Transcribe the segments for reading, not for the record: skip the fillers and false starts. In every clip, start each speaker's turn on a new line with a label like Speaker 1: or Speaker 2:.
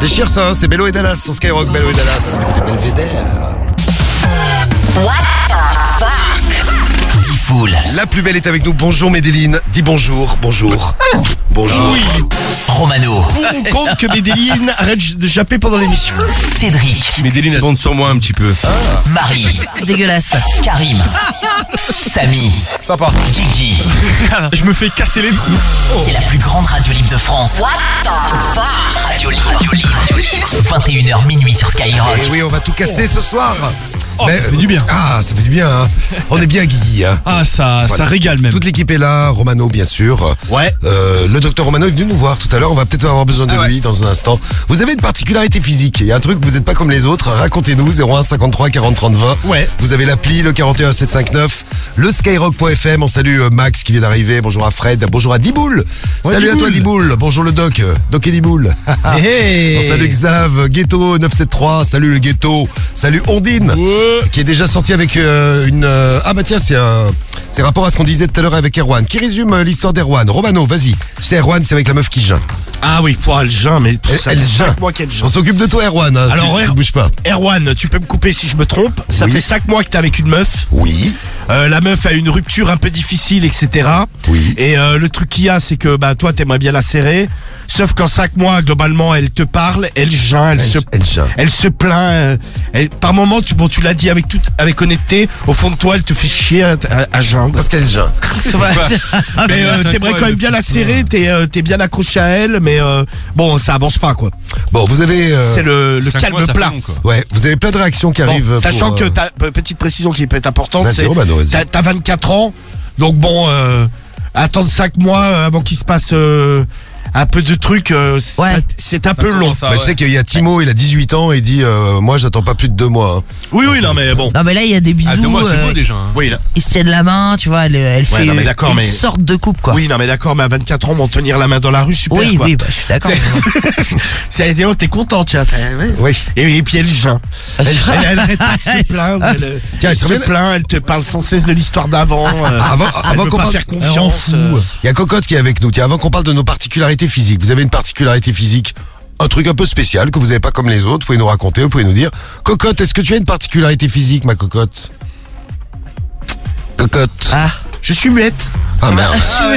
Speaker 1: déchire ça, hein, c'est Bello et Dallas sur Skyrock, Bello et Dallas. Du côté Belvédère.
Speaker 2: What the fuck?
Speaker 3: Diffoul.
Speaker 1: La plus belle est avec nous. Bonjour Médéline. Dis bonjour. Bonjour. Bonjour.
Speaker 4: Oui.
Speaker 3: Romano.
Speaker 4: Pour ou contre que Médéline arrête de japper pendant l'émission.
Speaker 3: Cédric.
Speaker 5: Médéline, elle monte sur moi un petit peu.
Speaker 3: Marie.
Speaker 2: Dégueulasse.
Speaker 3: Karim. Samy.
Speaker 5: Sympa.
Speaker 3: Guigui.
Speaker 4: Je me fais casser les trous.
Speaker 3: C'est la plus grande radio libre de France.
Speaker 2: What the fuck?
Speaker 3: Radio libre. 21h minuit sur Skyrock.
Speaker 1: Et oui, on va tout casser ce soir.
Speaker 4: Oh, ça fait du bien.
Speaker 1: Ah, ça fait du bien. Hein. On est bien Guigui. Hein.
Speaker 4: Ah, ça
Speaker 1: Voilà.
Speaker 4: régale même.
Speaker 1: Toute l'équipe est là, Romano bien sûr.
Speaker 4: Ouais.
Speaker 1: Le docteur Romano est venu nous voir tout à l'heure, on va peut-être avoir besoin de lui dans un instant. Vous avez une particularité physique, il y a un truc, vous n'êtes pas comme les autres, racontez-nous, 01 53 40 30 20.
Speaker 4: Ouais.
Speaker 1: Vous avez l'appli, le 41 759, le skyrock.fm, on salue Max qui vient d'arriver, bonjour à Fred, bonjour à Diboul. Salut à toi Diboul, bonjour le doc et Diboul.
Speaker 4: Hey.
Speaker 1: On salue Xav, Ghetto 973, salut le Ghetto, salut Ondine, qui est déjà sorti avec une... Ah bah tiens, c'est rapport à ce qu'on disait tout à l'heure avec Erwan. Qui résume l'histoire d'Erwan? Romano, vas-y. Tu sais, Erwan, c'est avec la meuf qui geint.
Speaker 4: Ah oui, elle geint, mais ça
Speaker 1: Elle
Speaker 4: fait
Speaker 1: geint.
Speaker 4: 5 mois qu'elle geint.
Speaker 1: On s'occupe de toi, Erwan. Hein.
Speaker 4: Alors,
Speaker 1: tu bouges pas.
Speaker 4: Erwan, tu peux me couper si je me trompe. Ça
Speaker 1: Oui.
Speaker 4: fait 5 mois que t'es avec une meuf.
Speaker 1: Oui.
Speaker 4: La meuf a une rupture un peu difficile, etc.
Speaker 1: Oui.
Speaker 4: Et le truc qu'il y a, c'est que bah toi, t'aimerais bien la serrer. Sauf qu'en 5 mois, globalement, elle te parle, elle geint,
Speaker 1: Elle geint.
Speaker 4: elle se plaint. Par moment, tu l'as dit avec honnêteté. Au fond de toi, elle te fait chier à geindre.
Speaker 1: Parce qu'elle geint.
Speaker 4: Mais t'aimerais quand même bien la serrer. T'es bien accroché à elle, mais bon, ça avance pas quoi.
Speaker 1: Bon, vous avez...
Speaker 4: C'est le calme plat.
Speaker 1: Ouais, vous avez plein de réactions qui
Speaker 4: Bon,
Speaker 1: arrivent.
Speaker 4: sachant
Speaker 1: pour,
Speaker 4: que petite précision qui peut être importante,
Speaker 1: Vas-y,
Speaker 4: c'est
Speaker 1: Romano, vas-y.
Speaker 4: t'as 24 ans, donc bon, attendre 5 mois avant qu'il se passe un peu de trucs, c'est un peu long.
Speaker 1: Bah, tu sais qu'il y a Timo, il a 18 ans et il dit moi j'attends pas plus de 2 mois. Hein.
Speaker 4: Oui, non mais bon.
Speaker 2: Non mais là il y a des bisous.
Speaker 5: 2 mois, c'est beau déjà. Hein.
Speaker 4: Oui, là.
Speaker 2: Ils se tiennent la main, tu vois, elle fait
Speaker 4: non, mais d'accord,
Speaker 2: une
Speaker 4: mais-
Speaker 2: sorte de coupe quoi.
Speaker 4: Oui, non mais d'accord, mais à 24 ans, m'en tenir la main dans la rue, super
Speaker 2: oui,
Speaker 4: quoi.
Speaker 2: bah, je suis d'accord.
Speaker 4: C'est t'es content, tiens. Ouais.
Speaker 1: Oui.
Speaker 4: Et puis elle geint. Elle arrête pas de se plaindre.
Speaker 1: Tiens,
Speaker 4: Elle
Speaker 1: il
Speaker 4: se
Speaker 1: serait bien-
Speaker 4: plaint, elle te parle sans cesse de l'histoire d'avant.
Speaker 1: Avant
Speaker 4: Elle veut
Speaker 1: qu'on
Speaker 4: pas
Speaker 1: parle-
Speaker 4: faire confiance.
Speaker 1: Il y a Cocotte qui est avec nous. Tiens, avant qu'on parle de nos particularités physiques, vous avez une particularité physique, un truc un peu spécial que vous n'avez pas comme les autres, vous pouvez nous raconter, vous pouvez nous dire. Cocotte, est-ce que tu as une particularité physique, ma cocotte? Cocotte.
Speaker 2: Ah.
Speaker 4: Je suis muette.
Speaker 1: Ah merde.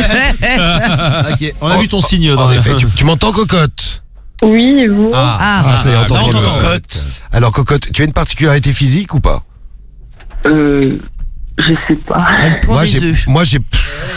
Speaker 6: Ok, on a vu ton signe dans
Speaker 1: En
Speaker 6: les
Speaker 1: effet, tu m'entends, Cocotte?
Speaker 7: Oui, et vous?
Speaker 1: Ah, ça y est, entends
Speaker 4: non,
Speaker 1: Cocotte.
Speaker 4: Cocotte.
Speaker 1: Alors, Cocotte, tu as une particularité physique ou pas?
Speaker 7: Je sais pas.
Speaker 2: Elle pond des œufs.
Speaker 1: Moi, j'ai.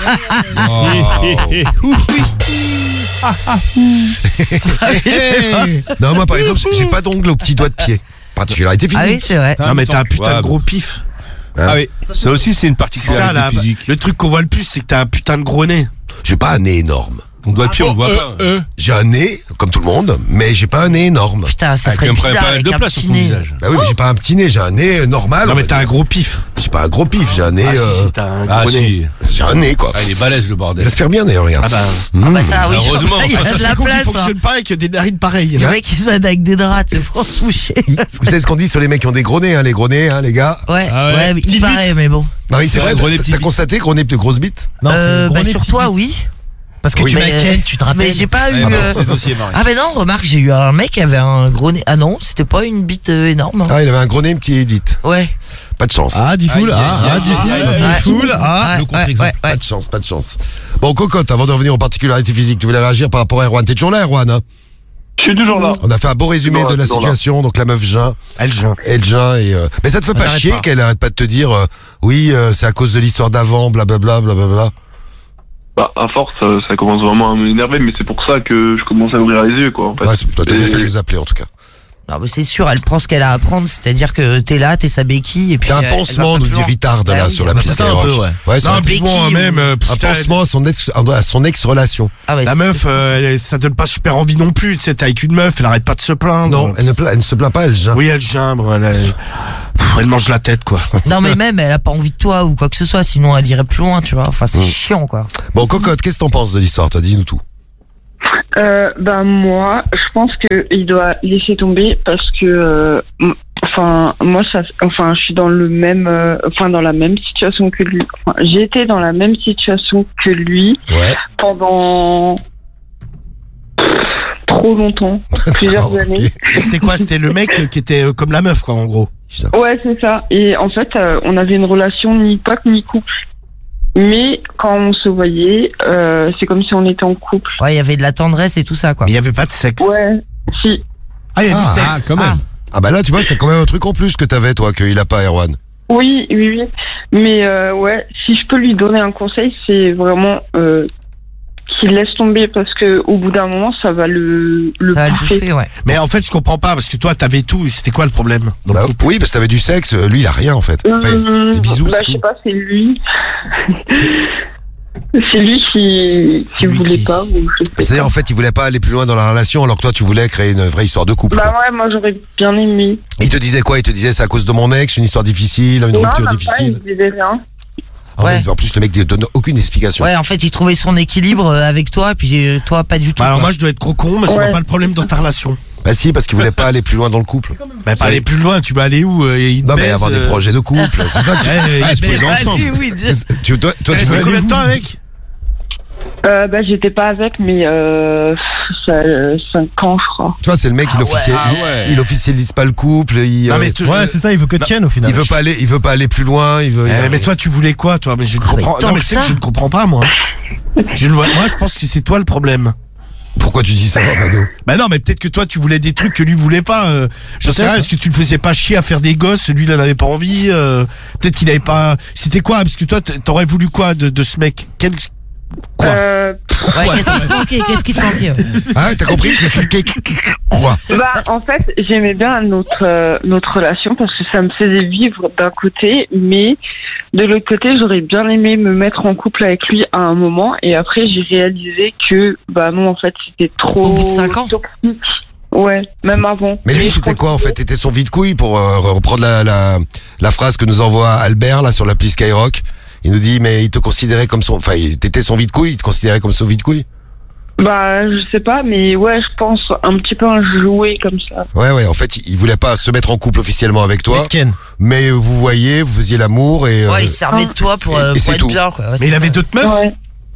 Speaker 1: Non, moi, par exemple, j'ai pas d'ongles au petit doigt de pied. Particularité
Speaker 2: Ah oui,
Speaker 1: physique.
Speaker 2: c'est vrai.
Speaker 4: Non mais t'as un putain
Speaker 5: Ouais,
Speaker 4: de gros pif.
Speaker 5: Ah oui, ça aussi c'est une
Speaker 4: Ça
Speaker 5: particularité
Speaker 4: là,
Speaker 5: physique.
Speaker 4: le truc qu'on voit le plus, c'est que t'as un putain de gros nez.
Speaker 1: J'ai pas un nez énorme.
Speaker 5: Ton doigt de pied, on le voit pas.
Speaker 1: J'ai un nez, comme tout le monde, mais j'ai pas un nez énorme.
Speaker 2: Putain, ça
Speaker 5: Avec
Speaker 2: serait
Speaker 5: un
Speaker 2: bizarre
Speaker 5: pas mal
Speaker 2: avec
Speaker 5: de
Speaker 2: un
Speaker 5: place sur
Speaker 2: petit
Speaker 5: ton
Speaker 2: nez.
Speaker 5: visage.
Speaker 1: Bah oui, mais j'ai pas un petit nez, j'ai un nez normal.
Speaker 4: Non
Speaker 1: on
Speaker 4: mais
Speaker 1: va
Speaker 4: t'as un
Speaker 1: dire.
Speaker 4: gros pif.
Speaker 1: J'ai pas un gros pif, j'ai un nez.
Speaker 4: Si, t'as un
Speaker 5: Ah
Speaker 4: gros nez.
Speaker 5: si.
Speaker 1: J'ai un nez, quoi.
Speaker 5: Ah, il est balèze le bordel.
Speaker 1: J'espère bien d'ailleurs, regarde.
Speaker 4: Ah bah,
Speaker 2: Ah bah ça, oui.
Speaker 5: Heureusement.
Speaker 2: Il y a
Speaker 4: ça
Speaker 2: de
Speaker 4: c'est
Speaker 2: la
Speaker 4: con qu'il
Speaker 2: place. Hein.
Speaker 4: fonctionne pas avec des narines pareilles.
Speaker 2: Les mecs qui se mettent avec des draps, c'est pour se moucher.
Speaker 1: Vous savez ce qu'on dit sur les mecs qui ont des gros nez, hein, les gros nez, hein, les gars.
Speaker 2: Ouais,
Speaker 6: Ah ouais.
Speaker 2: ouais, mais il
Speaker 4: Petite
Speaker 2: paraît, mais bon.
Speaker 1: Non, oui, c'est
Speaker 5: vrai,
Speaker 1: vrai,
Speaker 5: gros nez,
Speaker 1: t'as
Speaker 5: petit bite.
Speaker 1: constaté gros nez de grosse bite?
Speaker 6: Non, c'est gros
Speaker 2: Bah
Speaker 6: nez,
Speaker 2: sur
Speaker 6: petit
Speaker 2: toi,
Speaker 6: bite.
Speaker 2: oui.
Speaker 6: Parce que
Speaker 1: Oui,
Speaker 6: tu
Speaker 1: mais-
Speaker 6: m'inquiètes, tu te rappelles.
Speaker 2: Mais j'ai pas eu.
Speaker 6: Ah, c'est le dossier, Marie.
Speaker 2: Ah, mais non, remarque, j'ai eu un mec qui avait un gros nez. Ah non, c'était pas une bite énorme.
Speaker 1: Ah, il avait un gros nez, une petite bite.
Speaker 2: Ouais.
Speaker 1: Pas de chance.
Speaker 6: Ah, Diffoul, Diffoul,
Speaker 2: Ouais.
Speaker 6: Diffoul,
Speaker 2: Ouais,
Speaker 6: le contre-exemple.
Speaker 1: Pas de chance, pas de chance. Bon, Cocotte, avant de revenir aux particularités physiques, tu voulais réagir par rapport à Erwan. T'es toujours là, Erwan, hein?
Speaker 7: Je suis toujours là.
Speaker 1: On a fait un beau résumé de la situation, donc la meuf geint,
Speaker 4: Elle geint.
Speaker 1: elle geint et... Mais ça te fait pas
Speaker 6: t'arrête
Speaker 1: chier
Speaker 6: pas.
Speaker 1: qu'elle arrête pas de te dire oui, c'est à cause de l'histoire d'avant, blablabla, blablabla.
Speaker 7: Bah, à force, ça commence vraiment à m'énerver, mais c'est pour ça que je commence à ouvrir les yeux, quoi, en fait.
Speaker 1: Ouais, toi, t'as bien
Speaker 7: Et-
Speaker 1: fait de nous appeler, en tout cas.
Speaker 2: Non, mais c'est sûr, elle prend ce qu'elle a à prendre, c'est-à-dire que t'es là, t'es sa béquille, et puis.
Speaker 1: T'as un
Speaker 2: elle va
Speaker 1: pansement,
Speaker 2: pas
Speaker 1: nous
Speaker 2: plus
Speaker 1: dit
Speaker 2: loin.
Speaker 1: Ritard,
Speaker 2: Bah
Speaker 1: là,
Speaker 2: oui.
Speaker 1: sur la
Speaker 6: Bah,
Speaker 1: piste
Speaker 6: c'est ça, un
Speaker 1: Skyrock.
Speaker 6: peu, ouais.
Speaker 1: Ouais, c'est
Speaker 4: Non,
Speaker 1: un
Speaker 4: puis bon,
Speaker 2: béquille,
Speaker 4: même.
Speaker 1: un pansement à son ex-relation.
Speaker 2: Ah ouais,
Speaker 4: La
Speaker 2: c'est-
Speaker 4: meuf, ça donne pas super envie non plus. Tu sais, t'es avec une meuf, elle arrête pas de se plaindre.
Speaker 1: Non, elle ne se plaint pas, elle geint.
Speaker 4: Oui, elle geint, elle mange la tête, quoi.
Speaker 2: Non, mais même, elle a pas envie de toi ou quoi que ce soit, sinon elle irait plus loin, tu vois. Enfin, c'est chiant, quoi.
Speaker 1: Bon, Cocotte, qu'est-ce que t'en penses de l'histoire? Toi, dis-nous tout.
Speaker 7: Ben moi, je pense qu'il doit laisser tomber parce que, moi, je suis dans le même, dans la même situation que lui. Enfin, j'ai été dans la même situation que lui
Speaker 1: Ouais.
Speaker 7: pendant trop longtemps. plusieurs
Speaker 1: D'accord,
Speaker 7: années.
Speaker 1: ok.
Speaker 4: C'était quoi? C'était le mec qui était comme la meuf, quoi, en gros.
Speaker 7: Ouais, c'est ça. Et en fait, on avait une relation ni pote ni couple. Mais quand on se voyait, c'est comme si on était en couple.
Speaker 2: Ouais, il y avait de la tendresse et tout ça, quoi.
Speaker 4: Mais il n'y avait pas de sexe.
Speaker 7: Ouais, si.
Speaker 4: Ah, il y a du
Speaker 1: Ah,
Speaker 4: sexe.
Speaker 5: quand même.
Speaker 1: Ah bah là, tu vois, c'est quand même un truc en plus que t'avais, toi, qu'il a pas, Erwan.
Speaker 7: Oui. Mais ouais, si je peux lui donner un conseil, c'est vraiment qu'il laisse tomber parce que au bout d'un moment, ça va le
Speaker 2: Ça va le
Speaker 7: bouffer.
Speaker 2: bouffer, ouais.
Speaker 4: Mais en fait, je comprends pas, parce que toi, t'avais tout. C'était quoi le problème dans le
Speaker 1: Bah,
Speaker 4: couple?
Speaker 1: oui, parce que t'avais du sexe. Lui, il a rien, en fait. Enfin, des bisous,
Speaker 7: bah,
Speaker 1: c'est
Speaker 7: je sais
Speaker 1: tout.
Speaker 7: pas, c'est lui. C'est lui qui
Speaker 4: lui
Speaker 7: voulait
Speaker 4: qui-
Speaker 7: pas. Ou je sais
Speaker 1: C'est-à-dire,
Speaker 7: pas.
Speaker 1: en fait, il voulait pas aller plus loin dans la relation, alors que toi, tu voulais créer une vraie histoire de couple.
Speaker 7: Bah
Speaker 1: quoi.
Speaker 7: ouais, moi j'aurais bien aimé.
Speaker 1: Il te disait quoi? Il te disait, c'est à cause de mon ex, une histoire difficile, une
Speaker 7: Non,
Speaker 1: rupture
Speaker 7: même pas,
Speaker 1: difficile.
Speaker 7: il disait rien.
Speaker 1: Ah ouais,
Speaker 2: Ouais.
Speaker 1: en plus, le mec ne donne aucune explication.
Speaker 2: Ouais, en fait, il trouvait son équilibre avec toi, puis toi, pas du tout.
Speaker 4: Bah, alors
Speaker 2: quoi.
Speaker 4: moi, je dois être trop con, mais je vois
Speaker 7: Ouais.
Speaker 4: pas le problème dans ta relation.
Speaker 1: Bah si, parce qu'il voulait pas aller plus loin dans le couple.
Speaker 4: Bah, pas aller plus loin, tu vas aller où? Il te
Speaker 1: Non, mais
Speaker 4: baise,
Speaker 1: avoir des projets de couple, c'est ça que tu...
Speaker 4: il te
Speaker 1: se
Speaker 4: baise
Speaker 1: poser
Speaker 4: ensemble.
Speaker 2: Ah, oui,
Speaker 1: Toi, tu
Speaker 4: Resté
Speaker 1: veux
Speaker 4: combien de temps avec?
Speaker 7: Bah j'étais pas avec, mais 5 ans, je crois.
Speaker 1: Tu vois, c'est le mec, il officialise pas le couple, il,
Speaker 4: Non, mais tu-
Speaker 6: Ouais, c'est ça, il veut que de Ken au final.
Speaker 1: il veut pas aller plus loin, il veut.
Speaker 4: Mais toi, tu voulais quoi, toi? Mais je ne
Speaker 2: mais
Speaker 4: comprends.
Speaker 2: tant
Speaker 4: Non, mais
Speaker 2: que
Speaker 4: tu sais que
Speaker 2: ça.
Speaker 4: je ne comprends pas, moi. Je ne vois. Moi, je pense que c'est toi le problème.
Speaker 1: Pourquoi tu dis ça, Mado?
Speaker 4: Bah non, mais peut-être que toi, tu voulais des trucs que lui voulait pas. Je sais rien. Est-ce que tu le faisais pas chier à faire des gosses? Lui, il en avait pas envie. Peut-être qu'il avait pas. C'était quoi? Parce que toi, t'aurais voulu quoi de ce mec? Quoi?
Speaker 2: Ouais, qu'est-ce qui te manquait
Speaker 1: Ah, t'as compris? Quoi?
Speaker 7: Bah en fait, j'aimais bien notre relation parce que ça me faisait vivre d'un côté, mais de l'autre côté, j'aurais bien aimé me mettre en couple avec lui à un moment, et après j'ai réalisé que bah non, en fait, c'était trop
Speaker 2: Au bout de 5 ans.
Speaker 7: toxique. Ouais, même avant.
Speaker 1: Mais lui,
Speaker 7: je
Speaker 1: c'était quoi en
Speaker 7: continuais.
Speaker 1: fait? T'étais son vide-couille pour reprendre la phrase que nous envoie Albert là sur l'appli Skyrock. Il nous dit, mais il te considérait comme son. Enfin, t'étais son vide-couille, il te considérait comme son vide-couille?
Speaker 7: Bah je sais pas, mais ouais, je pense un petit peu un jouet comme ça.
Speaker 1: Ouais, en fait, il voulait pas se mettre en couple officiellement avec toi,
Speaker 6: Avec Ken.
Speaker 1: mais vous voyez, vous faisiez l'amour et.
Speaker 2: Ouais, il servait de toi pour
Speaker 1: c'est
Speaker 2: être
Speaker 1: tout.
Speaker 2: bien, quoi. Ouais,
Speaker 4: Mais
Speaker 2: c'est
Speaker 4: il
Speaker 2: ça.
Speaker 4: avait d'autres meufs?
Speaker 7: Ouais.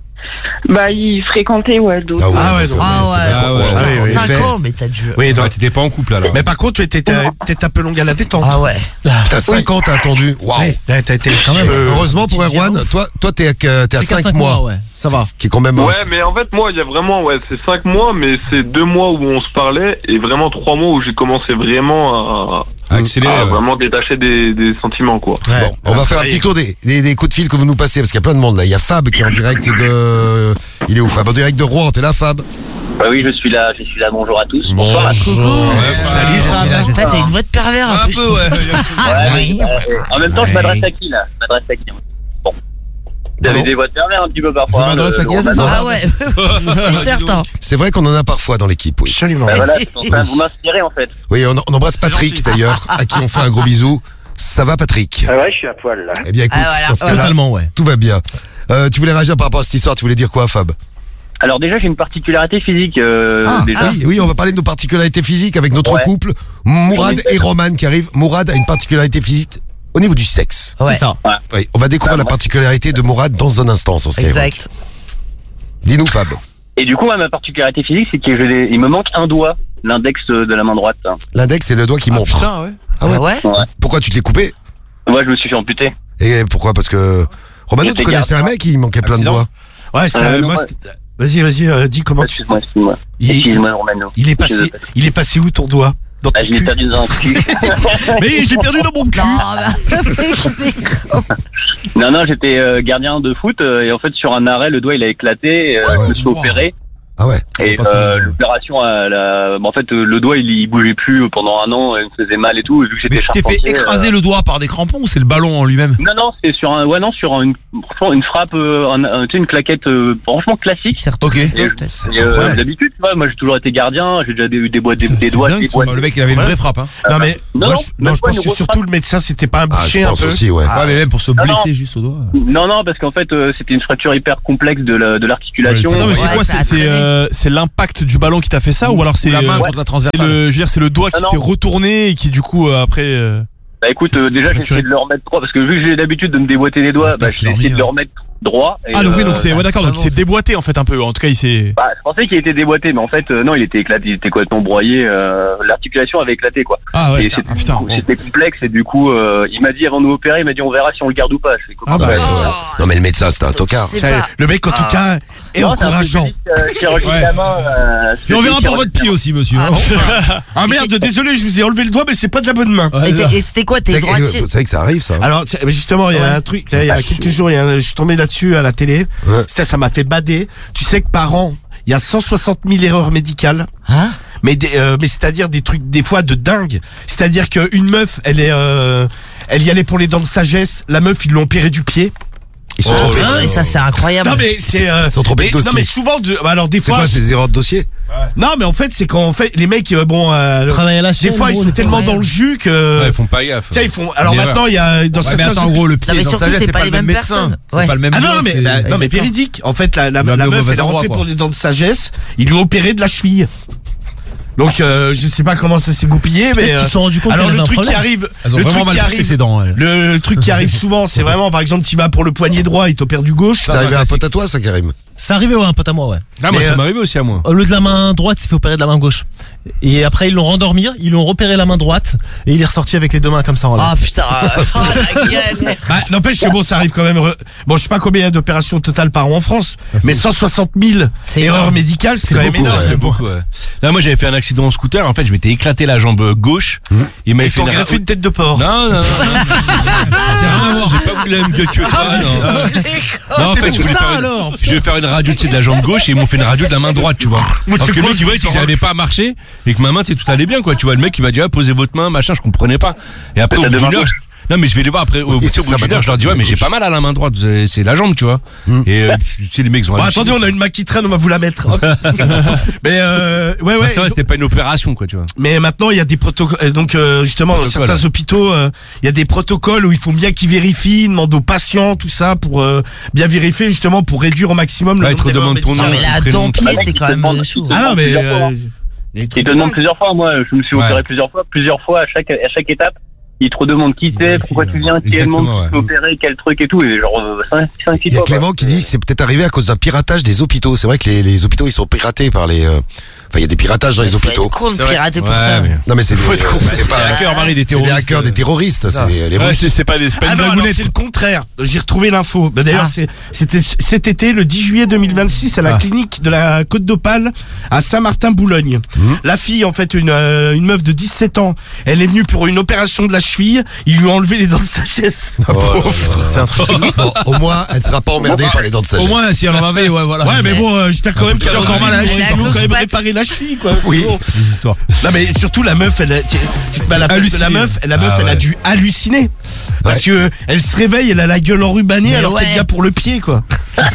Speaker 7: Bah il fréquentait d'autres.
Speaker 4: Ah ouais,
Speaker 1: donc,
Speaker 4: donc,
Speaker 2: Ah ouais,
Speaker 5: Ah ouais,
Speaker 4: oui, oui.
Speaker 2: 5 ans, mais t'as dû.
Speaker 4: Oui,
Speaker 5: Ouais,
Speaker 4: donc.
Speaker 5: t'étais pas en couple alors.
Speaker 4: Mais par contre, tu étais peut-être un peu longue à la détente.
Speaker 2: Ah ouais.
Speaker 1: T'as 5 ans, t'as attendu. Waouh.
Speaker 4: Ouais, t'as été
Speaker 6: Quand même.
Speaker 1: Heureusement pour
Speaker 2: tu viens
Speaker 1: Erwan,
Speaker 2: ouf.
Speaker 1: toi t'es à 5 mois.
Speaker 6: ouais. Ça va.
Speaker 1: Ce qui est quand même.
Speaker 8: Ouais, mais en fait, moi, il y a vraiment, c'est 5 mois, mais c'est 2 mois où on se parlait et vraiment 3 mois où j'ai commencé vraiment
Speaker 5: Accéléré.
Speaker 8: à
Speaker 5: ouais.
Speaker 8: vraiment détacher des sentiments, quoi.
Speaker 4: Ouais.
Speaker 1: Bon, on va faire un petit tour des coups de fil que vous nous passez parce qu'il y a plein de monde là. Il y a Fab qui est en direct de. Il est où Fab? En direct de Rouen, t'es là Fab?
Speaker 9: Bah oui, je suis là, bonjour à tous. Bonsoir.
Speaker 5: Ouais,
Speaker 4: Salut, Fab.
Speaker 2: Putain, t'as une voix de pervers un peu. je trouve.
Speaker 9: Ouais, en même temps, je m'adresse à qui, là? Je m'adresse à qui? Bon. Vous avez des voix de pervers un petit peu parfois.
Speaker 6: Je m'adresse à qui, c'est ça?
Speaker 2: Ah ouais, certain.
Speaker 1: C'est vrai qu'on en a parfois dans l'équipe, oui.
Speaker 4: Absolument.
Speaker 9: Bah voilà, je suis en train de vous m'inspirer, en fait.
Speaker 1: Oui, on embrasse Patrick d'ailleurs, à qui on fait un gros bisou. Ça va Patrick?
Speaker 9: Ah ouais, je suis à poil, là.
Speaker 1: Eh bien écoute,
Speaker 2: Ah, voilà.
Speaker 1: dans ce cas-là,
Speaker 6: Totalement, ouais.
Speaker 1: tout va bien. Tu voulais réagir par rapport à cette histoire, tu voulais dire quoi Fab?
Speaker 9: Alors déjà, j'ai une particularité physique, déjà.
Speaker 1: Oui, on va parler de nos particularités physiques avec notre
Speaker 9: Ouais.
Speaker 1: couple, Mourad et Roman qui arrivent. Mourad a une particularité physique au niveau du sexe.
Speaker 2: Ouais.
Speaker 6: C'est ça.
Speaker 1: Oui, on va découvrir la particularité de Mourad dans un instant sur Skyrock.
Speaker 2: Exact.
Speaker 1: Dis-nous Fab.
Speaker 9: Et du coup, ma particularité physique, c'est qu'il me manque un doigt, l'index de la main droite.
Speaker 1: L'index c'est le doigt qui montre.
Speaker 5: Putain, ouais.
Speaker 1: Ah ouais.
Speaker 2: Ouais.
Speaker 1: Pourquoi tu te l'es coupé?
Speaker 9: Moi, je me suis fait amputer.
Speaker 1: Et pourquoi? Parce que Romano,
Speaker 9: J'étais
Speaker 1: tu connaissais un
Speaker 9: gardien.
Speaker 1: mec qui manquait plein de
Speaker 5: Accident.
Speaker 1: doigts.
Speaker 4: Ouais, c'était.
Speaker 9: non,
Speaker 4: Moi,
Speaker 9: ouais.
Speaker 4: c'était- Vas-y, dis comment tu.
Speaker 9: Excuse-moi. Excuse-moi, Romano.
Speaker 4: Il est passé où ton doigt? Dans ton
Speaker 9: Ah, je l'ai
Speaker 4: cul?
Speaker 9: perdu dans un cul.
Speaker 4: Mais je l'ai perdu dans mon cul.
Speaker 9: Non, j'étais gardien de foot et en fait sur un arrêt le doigt il a éclaté, je me suis opéré
Speaker 1: Ah ouais.
Speaker 9: et l'opération en fait le doigt il bougeait plus pendant un an, il me faisait mal et tout vu que j'étais
Speaker 6: Mais tu t'es fait
Speaker 9: charpentier,
Speaker 6: écraser le doigt par des crampons ou c'est le ballon en lui-même?
Speaker 9: Non, c'est sur une frappe tu sais une claquette franchement classique.
Speaker 2: Certain.
Speaker 6: Ok.
Speaker 9: Et,
Speaker 4: incroyable.
Speaker 9: d'habitude tu vois moi j'ai toujours été gardien, j'ai déjà eu des doigts des
Speaker 6: C'est
Speaker 9: doigts
Speaker 6: dingue,
Speaker 9: des
Speaker 6: ce
Speaker 9: doigts.
Speaker 6: le mec, il avait une vraie frappe, hein.
Speaker 4: Non, mais.
Speaker 9: Non,
Speaker 4: Moi,
Speaker 9: non,
Speaker 4: je
Speaker 9: même pas
Speaker 4: pense
Speaker 9: une
Speaker 4: que
Speaker 9: grosse
Speaker 4: surtout le médecin, c'était pas un
Speaker 1: Ah, je
Speaker 4: boucher un
Speaker 1: pense
Speaker 4: peu.
Speaker 1: aussi, ouais.
Speaker 6: Ouais, mais même pour se
Speaker 9: non.
Speaker 6: blesser juste au doigt.
Speaker 9: Non parce qu'en fait c'était une fracture hyper complexe de l'articulation.
Speaker 6: Attends, mais c'est
Speaker 2: Ouais,
Speaker 6: quoi?
Speaker 2: ça a traîné.
Speaker 6: C'est l'impact du ballon qui t'a fait ça ou alors c'est
Speaker 4: la main
Speaker 6: c'est
Speaker 4: contre la transversale.
Speaker 6: le, je veux dire, c'est le doigt qui
Speaker 9: Ah, non.
Speaker 6: s'est retourné et qui du coup après.
Speaker 9: Bah écoute, déjà j'ai essayé de le remettre droit parce que vu que j'ai l'habitude de me déboîter les doigts, bah j'ai essayé de le remettre droit. Et,
Speaker 6: Ah donc oui, donc c'est d'accord, donc il s'est déboîté en fait un peu. En tout cas, il s'est.
Speaker 9: Bah, je pensais qu'il était déboîté, mais en fait non, il était éclaté, il était complètement broyé. L'articulation avait éclaté quoi.
Speaker 6: Ah ouais.
Speaker 9: Et c'était complexe et du coup, il m'a dit avant de nous opérer, il m'a dit on verra si on le garde ou pas. Je fais,
Speaker 1: Ah bah, non mais le médecin c'était un tocard.
Speaker 4: Le mec en tout cas est encourageant.
Speaker 6: Et on verra pour votre pied aussi, monsieur.
Speaker 4: Ah merde, désolé, je vous ai enlevé le doigt, mais c'est pas de la bonne main.
Speaker 2: Et c'était quoi, t'es droitier?
Speaker 1: C'est vrai que ça arrive ça.
Speaker 4: Alors justement, il y a un truc, il y a quelques jours, je suis tombé là-dessus à la télé. Ça m'a fait bader. Tu sais que par an, il y a 160 000 erreurs médicales.
Speaker 2: Hein?
Speaker 4: Mais c'est-à-dire des trucs des fois de dingue. C'est-à-dire qu'une meuf, elle y allait pour les dents de sagesse. La meuf, ils l'ont opéré du pied.
Speaker 1: Ils sont trompés.
Speaker 2: Et ça c'est incroyable.
Speaker 4: Non mais c'est
Speaker 1: ils sont trompés de dossier.
Speaker 4: Non mais souvent alors des fois
Speaker 1: c'est quoi ces erreurs de dossier?
Speaker 4: Non mais en fait c'est quand les mecs travaillent à la chaîne, des fois ils sont tellement dans le jus que
Speaker 5: ils font pas gaffe.
Speaker 4: Tiens, ils font alors maintenant il y a dans certains
Speaker 6: attends, en gros le pied
Speaker 2: mais surtout c'est pas les mêmes personnes.
Speaker 6: C'est pas le même.
Speaker 4: Ah non mais véridique. En fait la meuf elle est rentrée pour les dents de sagesse, ils lui ont opéré de la cheville. Donc je sais pas comment ça s'est goupillé, mais
Speaker 10: ils se sont rendus compte
Speaker 4: alors le truc qui arrive, le truc qui arrive souvent, c'est vraiment par exemple tu vas pour le poignet droit, il t'opère du gauche.
Speaker 1: Ça arrive à un pote à toi ça, Karim?
Speaker 10: C'est arrivé un pote à moi, ouais.
Speaker 5: Ah moi ça m'est arrivé aussi à moi.
Speaker 10: Au lieu de la main droite, il s'est fait opérer de la main gauche. Et après ils l'ont rendormi, ils l'ont repéré la main droite et il est ressorti avec les deux mains comme ça en l'air.
Speaker 2: Ah putain, la galère.
Speaker 4: N'empêche que bon ça arrive quand même. Bon je sais pas combien il y a d'opérations totales par an en France, mais 160 000 erreurs médicales, c'est quand même énorme.
Speaker 5: C'est beaucoup. Là moi j'avais fait un accident en scooter, en fait je m'étais éclaté la jambe gauche. Il m'a fait
Speaker 4: greffé une tête de porc.
Speaker 5: Non. J'ai pas voulu la même gueule que toi. Non en fait je vais faire une radio de la jambe gauche et ils m'ont fait une radio de la main droite, tu vois. Parce que lui tu vois, c'est que j'avais pas à marcher et que ma main tout allait bien quoi, tu vois. Le mec il m'a dit posez votre main machin, je comprenais pas. Et après au bout d'une heure non mais je vais les voir après au bout d'une heure, je leur dis ouais mais j'ai pas mal à la main droite, c'est la jambe tu vois. Et les mecs ont
Speaker 4: attendez, on a une main qui traîne, on va vous la mettre. Mais ouais
Speaker 5: c'est vrai, c'était pas une opération quoi tu vois.
Speaker 4: Mais maintenant il y a des protocoles, donc justement dans certains hôpitaux il y a des protocoles où il faut bien qu'ils vérifient, demandent aux patients tout ça pour bien vérifier justement pour réduire au maximme le nombre d'erreurs médicales.
Speaker 2: Non mais la dent pied c'est quand même chaud.
Speaker 4: Ah non mais
Speaker 9: ils te demandent plusieurs fois. Moi je me suis opéré plusieurs fois à chaque étape. Ils te redemandent qui t'es, pourquoi tu viens, quel monde tu peux opérer, quel truc et tout, et genre 5-6 fois.
Speaker 1: Il y a Clément qui dit que c'est peut-être arrivé à cause d'un piratage des hôpitaux. C'est vrai que les hôpitaux ils sont piratés par les. Enfin, il y a des piratages dans les hôpitaux.
Speaker 2: Faut être con de pirater pour ça.
Speaker 1: Non mais c'est
Speaker 6: pas des hackers, Marie, des terroristes.
Speaker 1: C'est des hackers, des terroristes. C'est les Russes.
Speaker 6: C'est pas une
Speaker 4: blagounette. C'est le contraire. J'ai retrouvé l'info. D'ailleurs, c'était cet été, le 10 juillet 2026, à la clinique de la Côte d'Opale, à Saint-Martin-Boulogne. La fille, en fait, une meuf de 17 ans, elle est venue pour une opération de la cheville. Ils lui ont enlevé les dents de sagesse.
Speaker 1: C'est un truc. Au moins, elle sera pas emmerdée par les dents de sagesse.
Speaker 6: Au moins, si elle en avait, ouais, voilà.
Speaker 4: Ouais, mais bon, j'espère quand même qu'elle a
Speaker 6: encore mal à la cheville.
Speaker 4: Il faut quand même réparer la cheville, quoi.
Speaker 1: Oui.
Speaker 4: Non, mais surtout, la meuf, tu te mets à la place de la meuf, elle a dû halluciner. Parce que elle se réveille, elle a la gueule enrubanée alors qu'elle vient pour le pied, quoi.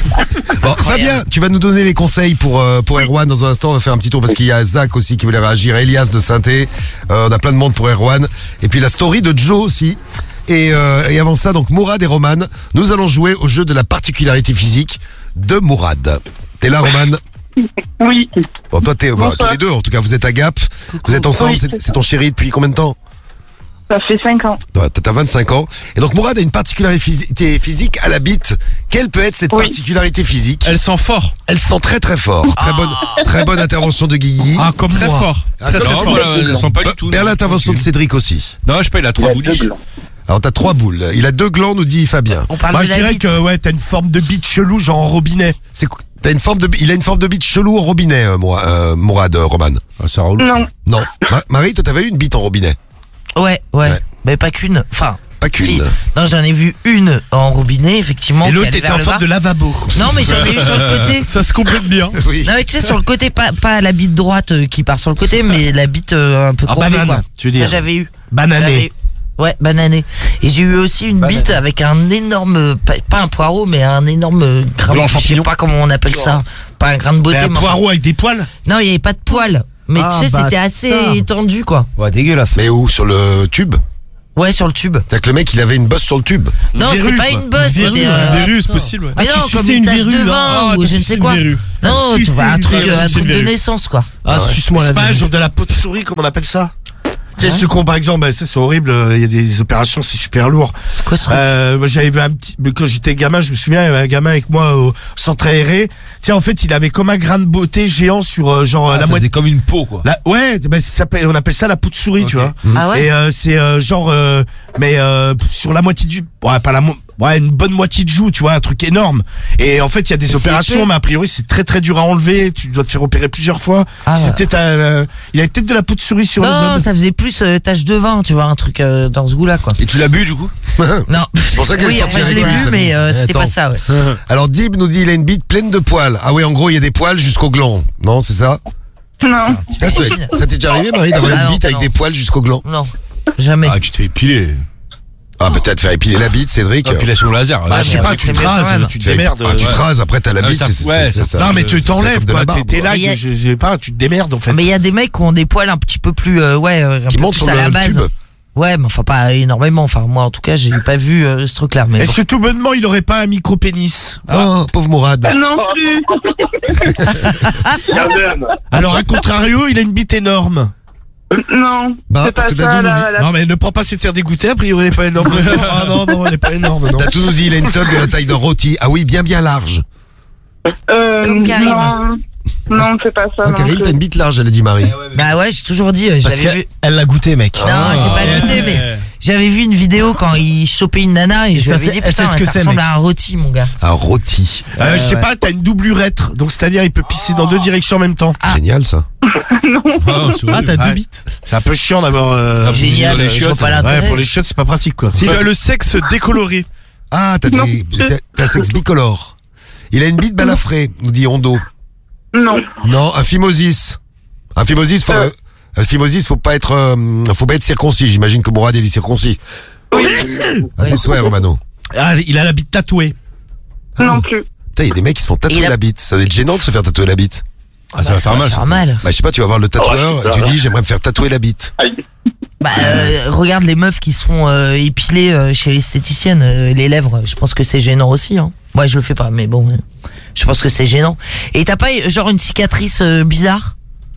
Speaker 1: Bon, Fabien, tu vas nous donner les conseils pour Erwan dans un instant. On va faire un petit tour parce qu'il y a Zach aussi qui voulait réagir, Elias de Saint-Thé. On a plein de monde pour Erwan. Et puis la story de Joe aussi. Et avant ça, donc Mourad et Roman, nous allons jouer au jeu de la particularité physique de Mourad. T'es là, Roman?
Speaker 7: Oui.
Speaker 1: Bon, toi, tous les deux, en tout cas, vous êtes à Gap. Vous êtes ensemble, c'est ton chéri depuis combien de temps?
Speaker 7: Ça fait 5 ans.
Speaker 1: T'as 25 ans. Et donc Mourad a une particularité physique à la bite. Quelle peut être cette particularité physique?
Speaker 6: Elle sent fort.
Speaker 1: Elle sent très très fort. Très bonne intervention de Guigui.
Speaker 4: Ah, comme
Speaker 6: très
Speaker 4: moi.
Speaker 6: Fort. Très fort.
Speaker 5: Elle sent pas du tout.
Speaker 1: Et l'intervention de Cédric aussi.
Speaker 5: Non, je sais pas, il a 3 bouliches.
Speaker 1: Alors t'as 3 boules. Il a 2 glands, nous dit Fabien.
Speaker 4: Moi je dirais que t'as une forme de bite chelou, genre en robinet.
Speaker 1: Il a une forme de bite chelou en robinet, Mourad, Roman.
Speaker 5: Ça roule.
Speaker 7: Non.
Speaker 1: Marie, toi t'avais une bite en robinet?
Speaker 2: Ouais. Mais pas qu'une. Enfin.
Speaker 1: Pas qu'une.
Speaker 2: Si. Non, j'en ai vu une en robinet, effectivement.
Speaker 4: Et l'autre était en forme de lavabo.
Speaker 2: Non, mais j'en ai eu sur le côté.
Speaker 6: Ça se complète bien.
Speaker 1: Oui.
Speaker 2: Non, mais tu sais, sur le côté, pas la bite droite qui part sur le côté, mais la bite un peu courbée,
Speaker 4: banane,
Speaker 2: quoi.
Speaker 4: tu veux dire.
Speaker 2: Ça, j'avais eu.
Speaker 4: Banané.
Speaker 2: Ouais, banané. Et j'ai eu aussi une bite avec un énorme, pas un poireau, mais un énorme grain. Je sais pas comment on appelle ça. Pas un grain de beauté.
Speaker 4: Un poireau avec des poils?
Speaker 2: Non, il n'y avait pas de poils. Mais tu sais, c'était assez étendu, quoi.
Speaker 6: Ouais, dégueulasse.
Speaker 1: Mais où? Sur le tube?
Speaker 2: Ouais, sur le tube.
Speaker 1: C'est-à-dire que le mec, il avait une bosse sur le tube.
Speaker 2: Non, c'était pas une bosse, c'était
Speaker 6: une verrue, c'est possible. Ouais.
Speaker 2: Mais non, comme une tache de vin ou je ne sais quoi. Non, tu vois, un truc de naissance, quoi.
Speaker 10: Ah, suce-moi la
Speaker 4: C'est pas genre de la peau de souris, comme on appelle ça? Tu sais, ceux qui ont, par exemple, ça c'est horrible, il y a des opérations, c'est super lourd.
Speaker 2: C'est quoi ça?
Speaker 4: Moi, j'avais vu quand j'étais gamin, je me souviens, il y avait un gamin avec moi au centre aéré. Tiens, en fait, il avait comme un grain de beauté géant sur, genre, la moitié.
Speaker 6: C'est comme une peau, quoi.
Speaker 4: Ouais, on appelle ça la peau de souris, tu vois.
Speaker 2: Ah ouais?
Speaker 4: Et, c'est, genre, sur la moitié une bonne moitié de joue, tu vois, un truc énorme. Et en fait, il y a des opérations, mais a priori, c'est très très dur à enlever. Tu dois te faire opérer plusieurs fois. Il avait peut-être de la peau de souris sur les
Speaker 2: Non, ça faisait plus tache de vin, tu vois, un truc dans ce goût-là, quoi.
Speaker 6: Et tu l'as bu, du coup?
Speaker 2: Non.
Speaker 1: C'est pour ça qu'elle
Speaker 2: Oui, après je l'ai vu, mais c'était pas ça, ouais.
Speaker 1: Alors Dib nous dit il a une bite pleine de poils. Ah oui, en gros il y a des poils jusqu'au gland. Non, c'est ça?
Speaker 7: Non.
Speaker 1: Ça t'est déjà arrivé, Marie, d'avoir une bite avec des poils jusqu'au gland?
Speaker 2: Non, jamais.
Speaker 5: Ah, tu te fais épiler.
Speaker 1: Ah, peut-être faire épiler la bite, Cédric.
Speaker 5: Épilation laser.
Speaker 4: Bah, je sais pas, tu te rases, tu te démerdes.
Speaker 1: Tu te rases, après t'as la bite.
Speaker 4: Non, mais tu t'enlèves, quoi. T'es là, je sais pas, tu te démerdes, en fait.
Speaker 2: Mais il y a des mecs qui ont des poils un petit peu plus,
Speaker 1: qui montent sur
Speaker 2: à la
Speaker 1: le
Speaker 2: base.
Speaker 1: tube.
Speaker 2: Ouais, mais enfin pas énormément. Enfin, moi, en tout cas, j'ai pas vu ce truc-là. Mais
Speaker 4: est-ce que tout bonnement, il aurait pas un micro-pénis?
Speaker 1: Oh, pauvre Mourad.
Speaker 7: Non plus.
Speaker 4: Alors, à contrario, il a une bite énorme.
Speaker 7: Non, c'est pas ça.
Speaker 4: Non, mais ne prends pas cet air dégoûté, a priori, elle est pas énorme. Ah non, elle est pas énorme, non.
Speaker 1: Dadou nous dit il a une teub de la taille d'un rôti. Ah oui, bien large.
Speaker 2: comme Karim.
Speaker 7: Non, c'est pas ça.
Speaker 1: Ah, Karim, t'as une bite large, elle a dit Marie.
Speaker 2: Bah ouais, j'ai toujours dit. Je
Speaker 10: Parce
Speaker 2: l'avais vu.
Speaker 10: qu'elle l'a goûté, mec.
Speaker 2: Non, j'ai pas goûté, mais j'avais vu une vidéo quand il chopait une nana et je lui avais dit putain, ça ressemble à un rôti, mon gars.
Speaker 1: Un rôti.
Speaker 4: Je sais pas, t'as une double urètre, donc c'est-à-dire il peut pisser dans deux directions en même temps.
Speaker 1: Génial ça.
Speaker 4: Ah, t'as deux bites. C'est un peu chiant d'avoir.
Speaker 2: Génial, je vois pas l'intérêt.
Speaker 4: Ouais, pour les chiottes, c'est pas pratique, quoi.
Speaker 6: Si tu as le sexe décoloré.
Speaker 1: Ah, t'as un sexe bicolore. Il a une bite balafrée, nous dit Hondo.
Speaker 7: Non.
Speaker 1: Non, un phimosis. Un phimosis, faut pas être circoncis. J'imagine que Mourad il est circoncis.
Speaker 7: Oui.
Speaker 1: À tes souhaits, Romano.
Speaker 4: Ah, il a la bite tatouée.
Speaker 7: Non plus.
Speaker 1: Putain, il y a des mecs qui se font tatouer la bite. Ça doit être gênant de se faire tatouer la bite.
Speaker 5: Ah, ça va faire mal.
Speaker 1: Bah, je sais pas, tu vas voir le tatoueur et tu dis j'aimerais me faire tatouer la bite.
Speaker 2: Bah, regarde les meufs qui se font épiler chez l'esthéticienne, les lèvres. Je pense que c'est gênant aussi. Hein. Moi, je le fais pas, mais bon, je pense que c'est gênant. Et t'as pas genre une cicatrice bizarre?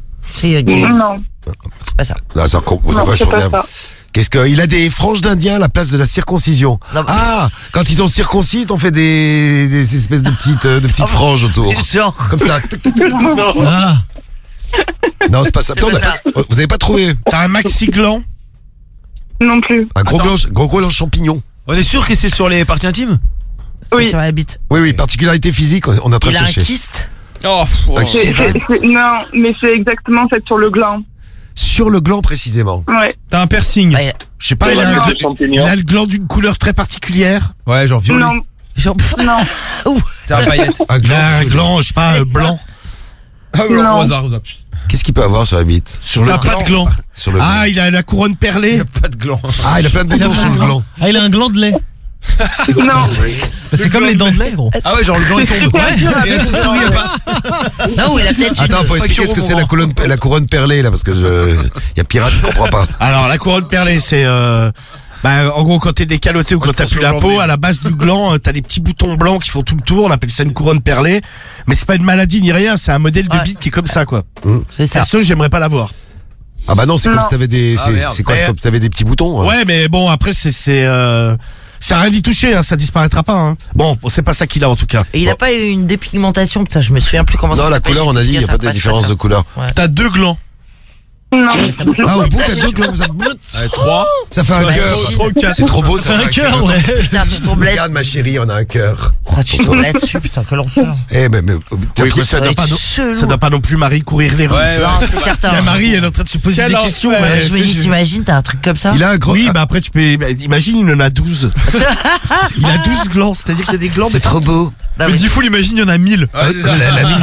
Speaker 7: Non.
Speaker 2: C'est pas ça.
Speaker 1: Non, ça
Speaker 7: c'est pas ça.
Speaker 1: Qu'est-ce qu'il a des franges d'Indien à la place de la circoncision?
Speaker 2: Non,
Speaker 1: Ah, quand ils t'ont circoncis, ils t'ont fait des espèces de petites franges autour.
Speaker 2: Genre.
Speaker 1: Comme ça.
Speaker 4: Ah.
Speaker 1: Non, c'est pas ça.
Speaker 2: C'est pas ça.
Speaker 1: Vous avez pas trouvé?
Speaker 4: T'as un maxi gland?
Speaker 7: Non plus.
Speaker 1: Un gros gland champignon.
Speaker 6: On est sûr que c'est sur les parties intimes?
Speaker 2: Oui. Sur la bite.
Speaker 1: Oui, particularité physique, on est en train de
Speaker 2: Il a un
Speaker 1: chercher.
Speaker 2: kyste.
Speaker 6: Oh,
Speaker 1: Un kyste.
Speaker 7: Non, mais c'est exactement fait sur le gland.
Speaker 1: Sur le gland précisément.
Speaker 7: Ouais.
Speaker 6: t'as un piercing.
Speaker 2: Ouais.
Speaker 4: Je sais pas, il a le gland d'une couleur très particulière.
Speaker 6: Ouais, genre violet.
Speaker 7: Non.
Speaker 2: Genre,
Speaker 7: Non.
Speaker 6: C'est un paillette.
Speaker 1: Un
Speaker 4: gland, je sais pas, blanc.
Speaker 6: Ah,
Speaker 7: Non.
Speaker 6: au hasard.
Speaker 1: Qu'est-ce qu'il peut avoir sur la bite?
Speaker 4: Sur le
Speaker 6: pas de gland.
Speaker 1: Sur le
Speaker 4: Ah, il a la couronne perlée.
Speaker 6: Il y a pas de gland.
Speaker 1: Ah, il a plein de boutons sur le gland.
Speaker 10: Ah, il a un gland de lait.
Speaker 7: Non.
Speaker 10: Bah, c'est comme les dents de lait, gros.
Speaker 6: Ah ouais, genre le gland il tombe. Ouais. Et la petite souris elle passe.
Speaker 2: non, il a peut-être
Speaker 1: Attends, faut expliquer ce que c'est la couronne perlée là, parce que il y a pirate qui comprend pas.
Speaker 4: Alors, la couronne perlée, c'est en gros, quand t'es décaloté ou quand t'as plus la peau, à la base du gland, t'as des petits boutons blancs qui font tout le tour. On appelle ça une couronne perlée. Mais c'est pas une maladie ni rien, c'est un modèle de bite qui est comme ça, quoi.
Speaker 2: C'est ça.
Speaker 4: Perso, j'aimerais pas l'avoir.
Speaker 1: Ah bah non, c'est comme
Speaker 7: Non.
Speaker 1: si t'avais des,
Speaker 6: merde.
Speaker 1: c'est quoi, c'est comme si t'avais des petits boutons.
Speaker 4: Ouais, mais bon, après, ça a rien d'y toucher, hein, ça disparaîtra pas. Hein. Bon, c'est pas ça qu'il a en tout cas.
Speaker 2: Et il a pas eu une dépigmentation, putain, je me souviens plus comment ça
Speaker 1: Non, la
Speaker 2: s'appelle.
Speaker 1: couleur, on a dit, il y a pas de différence de couleur.
Speaker 6: T'as deux glands.
Speaker 7: Non.
Speaker 2: Mais ça me fait
Speaker 1: Ah, au
Speaker 2: mal.
Speaker 1: bout, t'as deux glands, ça bloute.
Speaker 6: Allez, 3.
Speaker 1: Ça fait un cœur. C'est trop beau, ça fait un cœur.
Speaker 2: Putain, tu tombes là.
Speaker 1: Regarde, ma chérie, on a un cœur.
Speaker 2: Oh, tu tombes là-dessus, putain, que l'enfer.
Speaker 1: Eh, mais,
Speaker 4: Ça doit pas non plus Marie courir les rues.
Speaker 6: Ouais,
Speaker 2: Non, c'est certain.
Speaker 4: La Marie, elle est en train de se poser
Speaker 6: Quel
Speaker 4: des
Speaker 6: enfer.
Speaker 4: questions.
Speaker 2: Je me dis, t'imagines, t'as un truc comme ça?
Speaker 1: il a un gros.
Speaker 4: Oui, bah après tu peux. Imagine, il en a 12. Il a 12 glands, c'est-à-dire qu'il y a des glands.
Speaker 1: C'est trop beau.
Speaker 2: Non,
Speaker 6: Mais
Speaker 2: mais-
Speaker 6: 10 foules, imagine, il y en a 1000.
Speaker 1: La mine.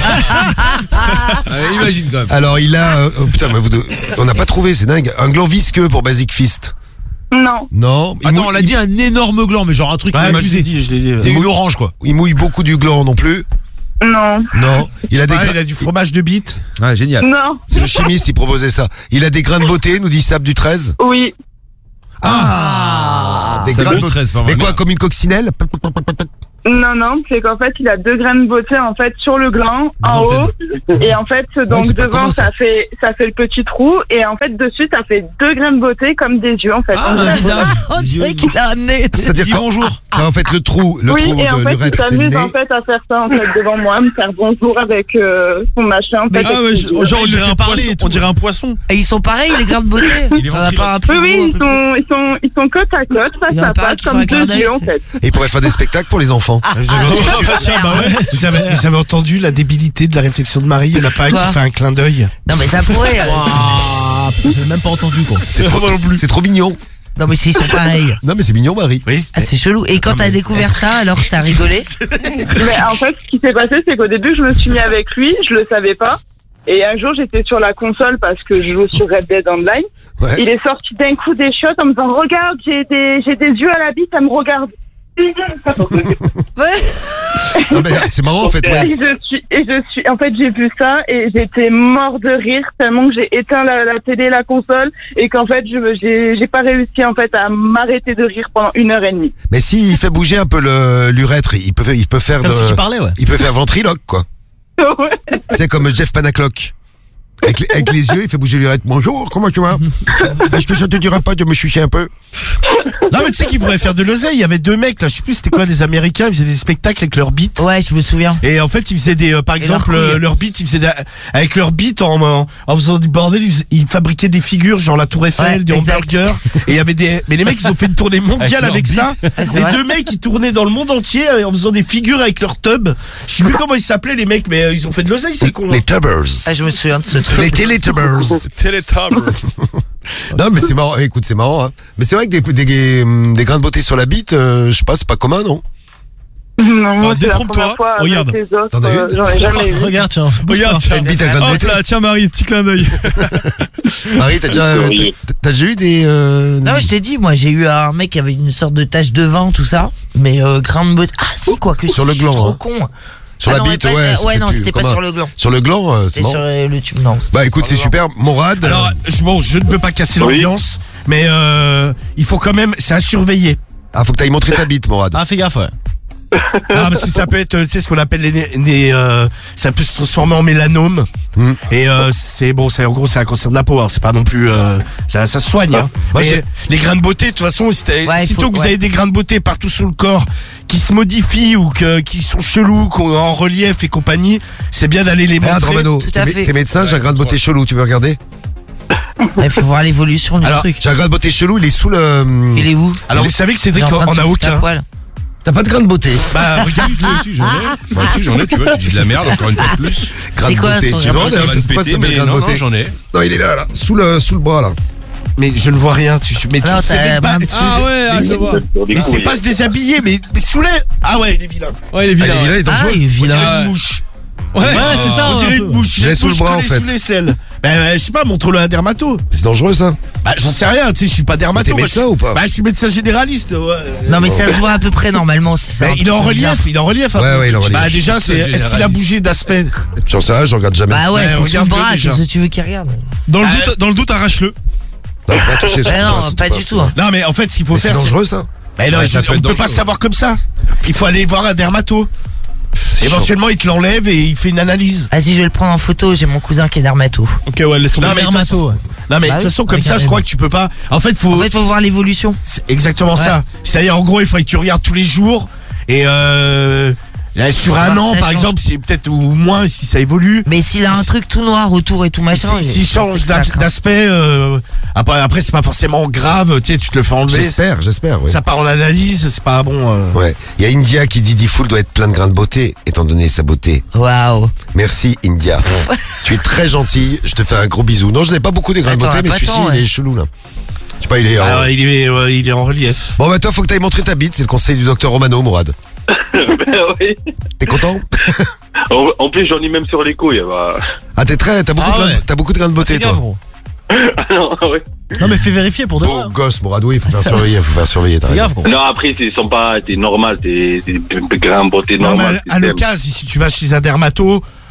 Speaker 6: Imagine quand même.
Speaker 1: Alors, il a. Putain, mais on n'a pas trouvé, c'est dingue. Un gland visqueux pour Basic Fist.
Speaker 7: Non.
Speaker 1: Non.
Speaker 6: Attends, on l'a dit un énorme gland, mais genre un truc
Speaker 4: Ouais, moi je l'ai
Speaker 6: abusé.
Speaker 4: dit,
Speaker 6: T'es une orange quoi.
Speaker 1: Il mouille beaucoup du gland non plus.
Speaker 7: Non.
Speaker 1: Non. Il a des.
Speaker 4: Il a du fromage de bite.
Speaker 6: Ouais, génial.
Speaker 7: Non.
Speaker 1: C'est le chimiste, il proposait ça. Il a des grains de beauté, nous dit Sab du 13.
Speaker 7: Oui.
Speaker 1: Ah, des
Speaker 6: Ça
Speaker 1: grains de
Speaker 6: vaut
Speaker 1: beauté.
Speaker 6: 13, pas mal.
Speaker 1: Mais quoi, comme une coccinelle?
Speaker 7: Non, c'est qu'en fait, il a 2 grains de beauté en fait sur le gland, en haut, et en fait, donc
Speaker 1: c'est pas
Speaker 7: devant,
Speaker 1: commun, ça.
Speaker 7: ça fait le petit trou, et en fait, dessus, ça fait 2 grains de beauté comme des yeux, en fait.
Speaker 2: On dirait qu'il a un nez.
Speaker 1: C'est-à-dire quand en fait le trou
Speaker 7: oui, et en
Speaker 1: de
Speaker 7: fait, il
Speaker 1: l'urètre, c'est le
Speaker 7: s'amuse
Speaker 1: nez.
Speaker 7: en fait à faire ça en fait devant moi, à me faire bonjour avec son machin. En fait,
Speaker 6: Ah ouais, genre on dirait un
Speaker 10: parler
Speaker 6: poisson.
Speaker 10: et tout.
Speaker 6: On dirait un poisson.
Speaker 2: Et ils sont pareils, les grains de beauté. T'en as pas un peu
Speaker 7: oui,
Speaker 2: gros, un
Speaker 7: ils
Speaker 2: peu plus
Speaker 7: sont côte à côte,
Speaker 2: Il y en
Speaker 7: face
Speaker 2: a
Speaker 7: à
Speaker 2: pas un
Speaker 7: face,
Speaker 2: qui fait
Speaker 7: comme
Speaker 2: un clin
Speaker 7: 2
Speaker 2: d'œil,
Speaker 7: yeux en
Speaker 2: tu sais.
Speaker 7: fait.
Speaker 1: Et il pourrait faire des spectacles pour les enfants.
Speaker 4: Vous avez entendu la débilité de la réflexion de Marie? Il n'y en a pas un
Speaker 2: Quoi
Speaker 4: qui fait un clin d'œil.
Speaker 2: Non mais ça pourrait.
Speaker 10: Ah, j'ai même pas entendu quoi.
Speaker 1: C'est trop mignon.
Speaker 2: Non mais s'ils sont pareils.
Speaker 1: Non mais c'est mignon, Marie.
Speaker 4: Oui.
Speaker 2: Ah, c'est chelou. Et quand t'as découvert ça, alors t'as rigolé?
Speaker 7: Mais en fait, ce qui s'est passé, c'est qu'au début, je me suis mis avec lui, je le savais pas. Et un jour, j'étais sur la console parce que je joue sur Red Dead Online.
Speaker 1: Ouais.
Speaker 7: Il est sorti d'un coup des shots en me disant, regarde, j'ai des yeux à la bite, ça me regarde.
Speaker 1: Non, mais c'est marrant en fait. Ouais.
Speaker 7: En fait, j'ai vu ça et j'étais mort de rire tellement que j'ai éteint la télé, la console, et qu'en fait, j'ai pas réussi en fait à m'arrêter de rire pendant 1h30.
Speaker 1: Mais s'il fait bouger un peu l'urètre, il peut faire
Speaker 10: Comme si tu parlais, ouais.
Speaker 1: il peut faire ventriloque quoi.
Speaker 7: Ouais.
Speaker 1: Tu sais, comme Jeff Panaclock. Avec les yeux, il fait bouger l'urètre. Bonjour, comment tu vas? Est-ce que ça te dirait pas de me sucer un peu?
Speaker 4: Non, mais tu sais qu'ils pourraient faire de l'oseille. Il y avait 2 mecs, là, je sais plus c'était quoi, des Américains, ils faisaient des spectacles avec leurs bites.
Speaker 2: Ouais, je me souviens.
Speaker 4: Et en fait, ils faisaient par exemple, leur beat, ils faisaient avec leur beat en faisant du bordel, ils fabriquaient des figures, genre la Tour Eiffel,
Speaker 2: Ouais,
Speaker 4: des
Speaker 2: exact.
Speaker 4: hamburgers. Et il y avait mais les mecs, ils ont fait une tournée mondiale avec ça.
Speaker 2: Ah, c'est
Speaker 4: Les
Speaker 2: vrai.
Speaker 4: 2 mecs, ils tournaient dans le monde entier en faisant des figures avec leur tub. Je sais plus comment ils s'appelaient, les mecs, mais ils ont fait de l'oseille, c'est con.
Speaker 1: Les Tubbers.
Speaker 2: Ah, je me souviens de ce truc.
Speaker 1: Les Télétubbers. Non mais c'est marrant, écoute c'est marrant hein. Mais c'est vrai que des grains de beauté sur la bite, je sais pas, c'est pas commun non?
Speaker 7: Non, moi, c'est la
Speaker 6: détrompe-toi,
Speaker 7: première fois avec
Speaker 6: regarde.
Speaker 7: les autres,
Speaker 1: T'en as une
Speaker 7: j'en ai jamais eu.
Speaker 10: Regarde, tiens.
Speaker 6: Regarde,
Speaker 1: T'as une bite à grains de
Speaker 6: Hop
Speaker 1: beauté?
Speaker 6: là, tiens Marie, petit clin d'œil.
Speaker 1: Marie, t'as déjà eu des
Speaker 2: Non, je t'ai dit, moi, j'ai eu un mec qui avait une sorte de tache de vin, tout ça. Mais grain de beauté. Ah, si, quoi que
Speaker 1: Sur
Speaker 2: si,
Speaker 1: le
Speaker 2: je suis
Speaker 1: gland,
Speaker 2: trop
Speaker 1: hein.
Speaker 2: con.
Speaker 1: sur
Speaker 2: Ah
Speaker 1: la
Speaker 2: non,
Speaker 1: bite?
Speaker 2: mais pas-
Speaker 1: Ouais,
Speaker 2: ouais, non,
Speaker 1: plus
Speaker 2: c'était pas
Speaker 1: commun.
Speaker 2: sur le gland.
Speaker 1: Sur le gland, c'est
Speaker 2: C'était
Speaker 1: marrant.
Speaker 2: sur le tube, non. c'était
Speaker 1: Bah écoute,
Speaker 2: sur
Speaker 1: c'est
Speaker 2: le
Speaker 1: super. Morad.
Speaker 4: Alors, je ne veux pas casser l'ambiance, mais il faut quand même, c'est à surveiller.
Speaker 1: Ah, faut que t'ailles montrer ta bite, Morad.
Speaker 10: Ah, fais gaffe, ouais.
Speaker 4: Ah, parce que ça peut être, tu sais, ce qu'on appelle ça peut se transformer en mélanome. Et c'est bon, en gros, c'est un cancer de la peau. Alors, c'est pas non plus, ça se soigne. Hein.
Speaker 1: Moi,
Speaker 4: Mais
Speaker 1: j'ai-
Speaker 4: les grains de beauté, de toute façon,
Speaker 2: Ouais,
Speaker 4: sitôt
Speaker 2: faut-
Speaker 4: que vous
Speaker 2: ouais.
Speaker 4: avez des grains de beauté partout sur le corps qui se modifient ou qui sont chelous, en relief et compagnie, c'est bien d'aller les
Speaker 1: Regarde,
Speaker 4: montrer.
Speaker 1: Romano,
Speaker 2: Tout à fait.
Speaker 1: t'es médecin, j'ai un grain de beauté chelou, tu veux regarder?
Speaker 2: Il faut voir l'évolution du
Speaker 4: Alors,
Speaker 2: truc.
Speaker 1: J'ai un grain de beauté chelou, il est sous le.
Speaker 2: Il est où?
Speaker 4: Alors, vous savez que Cédric
Speaker 2: Il est en train de
Speaker 4: en
Speaker 2: se
Speaker 4: a
Speaker 2: foutre à
Speaker 4: aucun.
Speaker 2: poil.
Speaker 1: T'as pas de grain de beauté?
Speaker 4: Bah, regarde.
Speaker 5: Moi aussi j'en ai. Moi aussi j'en ai, tu vois, tu dis de la merde encore une fois de plus.
Speaker 1: Grain
Speaker 2: C'est
Speaker 1: de
Speaker 2: quoi
Speaker 1: beauté.
Speaker 2: ton
Speaker 1: Tu
Speaker 2: grain de
Speaker 1: vois,
Speaker 2: beauté?
Speaker 5: Ça va me
Speaker 1: pourquoi ça
Speaker 5: péter,
Speaker 1: s'appelle
Speaker 5: mais
Speaker 1: grain de
Speaker 5: non,
Speaker 1: beauté?
Speaker 5: non, j'en ai.
Speaker 1: Non, il est là, sous le bras, là.
Speaker 4: Mais je ne vois rien. Mais tu
Speaker 2: Alors,
Speaker 4: sais
Speaker 2: t'as
Speaker 4: même pas.
Speaker 2: brin dessus.
Speaker 6: Ah ouais, ah, ça va.
Speaker 4: Mais c'est pas se déshabiller, mais sous les. Ah ouais, il est vilain.
Speaker 6: Ouais, il est
Speaker 1: Ah, il
Speaker 6: vilain.
Speaker 1: est vilain, il est
Speaker 2: Ah,
Speaker 1: dangereux.
Speaker 2: il est
Speaker 4: On
Speaker 2: vilain.
Speaker 4: dirait une mouche.
Speaker 6: Ouais,
Speaker 10: c'est ça.
Speaker 4: On dirait une mouche.
Speaker 1: Je l'ai sous le bras, en
Speaker 4: collée
Speaker 1: fait.
Speaker 4: Sous l'aisselle. Ben, je sais pas, montre-le à un dermato.
Speaker 1: C'est dangereux, ça?
Speaker 4: Bah, j'en sais rien, tu sais, je suis pas dermato.
Speaker 1: T'es
Speaker 4: moi,
Speaker 1: médecin
Speaker 4: je-
Speaker 1: ou pas?
Speaker 4: Bah, je suis médecin généraliste, ouais.
Speaker 2: Non, mais ça se voit à peu près normalement si ça.
Speaker 4: Bah, il est en relief, un peu.
Speaker 1: Ouais, il est en relief.
Speaker 4: Bah, déjà, est-ce qu'il a
Speaker 5: Généraliste.
Speaker 4: bougé d'aspect?
Speaker 1: J'en sais rien, je regarde jamais.
Speaker 2: Bah ouais,
Speaker 4: Ouais,
Speaker 2: c'est sous le
Speaker 4: regarde-le
Speaker 2: bras,
Speaker 4: déjà.
Speaker 2: qu'est-ce que tu veux qu'il regarde?
Speaker 6: Dans le doute, arrache-le.
Speaker 1: Non, faut pas toucher sur
Speaker 2: Ouais,
Speaker 1: le
Speaker 2: non,
Speaker 1: bras,
Speaker 2: pas
Speaker 1: c'est
Speaker 2: du tout. Hein.
Speaker 4: Non, mais en fait, ce qu'il faut
Speaker 1: Mais c'est
Speaker 4: faire, c'est.
Speaker 1: dangereux, ça?
Speaker 4: Bah, non,
Speaker 5: Ouais, ça peut
Speaker 4: on
Speaker 5: être
Speaker 4: peut pas
Speaker 5: dangereux.
Speaker 4: savoir comme ça. Il faut aller voir un dermato. Éventuellement, il te l'enlève et il fait une analyse.
Speaker 2: Vas-y, je vais le prendre en photo, j'ai mon cousin qui est dermato.
Speaker 6: Ok, ouais, laisse tomber.
Speaker 4: Non, mais de toute façon-
Speaker 10: Dermato, ouais.
Speaker 4: Non, mais de
Speaker 2: Bah
Speaker 4: toute
Speaker 2: oui,
Speaker 4: façon, comme
Speaker 2: avec
Speaker 4: ça,
Speaker 2: un
Speaker 4: je crois
Speaker 2: M.
Speaker 4: que tu peux pas. En fait, faut.
Speaker 2: En fait, faut voir l'évolution.
Speaker 4: C'est exactement ça. C'est-à-dire, en gros, il faudrait que tu regardes tous les jours. Et là, sur un
Speaker 2: voir
Speaker 4: an,
Speaker 2: si ça
Speaker 4: par
Speaker 2: change.
Speaker 4: exemple, c'est peut-être ou moins si ça évolue.
Speaker 2: Mais s'il a un truc tout noir autour et tout machin.
Speaker 4: S'il change d'aspect, après c'est pas forcément grave, tu sais, tu te le fais enlever.
Speaker 1: J'espère, oui.
Speaker 4: Ça part en analyse, c'est pas bon.
Speaker 1: Ouais. Il y a India qui dit Diffoul doit être plein de grains de beauté, étant donné sa beauté.
Speaker 2: Waouh.
Speaker 1: Merci, India. Tu es très gentille, je te fais un gros bisou. Non, je n'ai pas beaucoup de grains de
Speaker 2: Attends,
Speaker 1: beauté, mais
Speaker 2: pas
Speaker 1: celui-ci,
Speaker 2: tant,
Speaker 1: il
Speaker 2: ouais.
Speaker 1: est chelou, là. Je sais pas, il est.
Speaker 4: Alors, il est en relief.
Speaker 1: Bon, bah, toi, faut que t'ailles montrer ta bite, c'est le conseil du docteur Romano, Mourad.
Speaker 8: Ben oui.
Speaker 1: T'es content?
Speaker 8: En plus, j'en ai même sur les couilles. Bah.
Speaker 1: Ah, t'as beaucoup,
Speaker 10: Ah ouais.
Speaker 1: t'as beaucoup de grains de beauté,
Speaker 10: Fais gaffe,
Speaker 1: toi.
Speaker 10: gros.
Speaker 8: Non, ouais.
Speaker 10: Non, mais fais vérifier pour de
Speaker 1: Beau
Speaker 10: vrai.
Speaker 1: gosse, Mourad, oui, faut faire surveiller, t'as
Speaker 10: Fais
Speaker 1: raison.
Speaker 10: gaffe, gros.
Speaker 8: Non, après, ils sont pas. T'es normal, t'es grain beauté
Speaker 4: Non,
Speaker 8: normal.
Speaker 4: mais à l'occasion, si tu vas chez un dermato,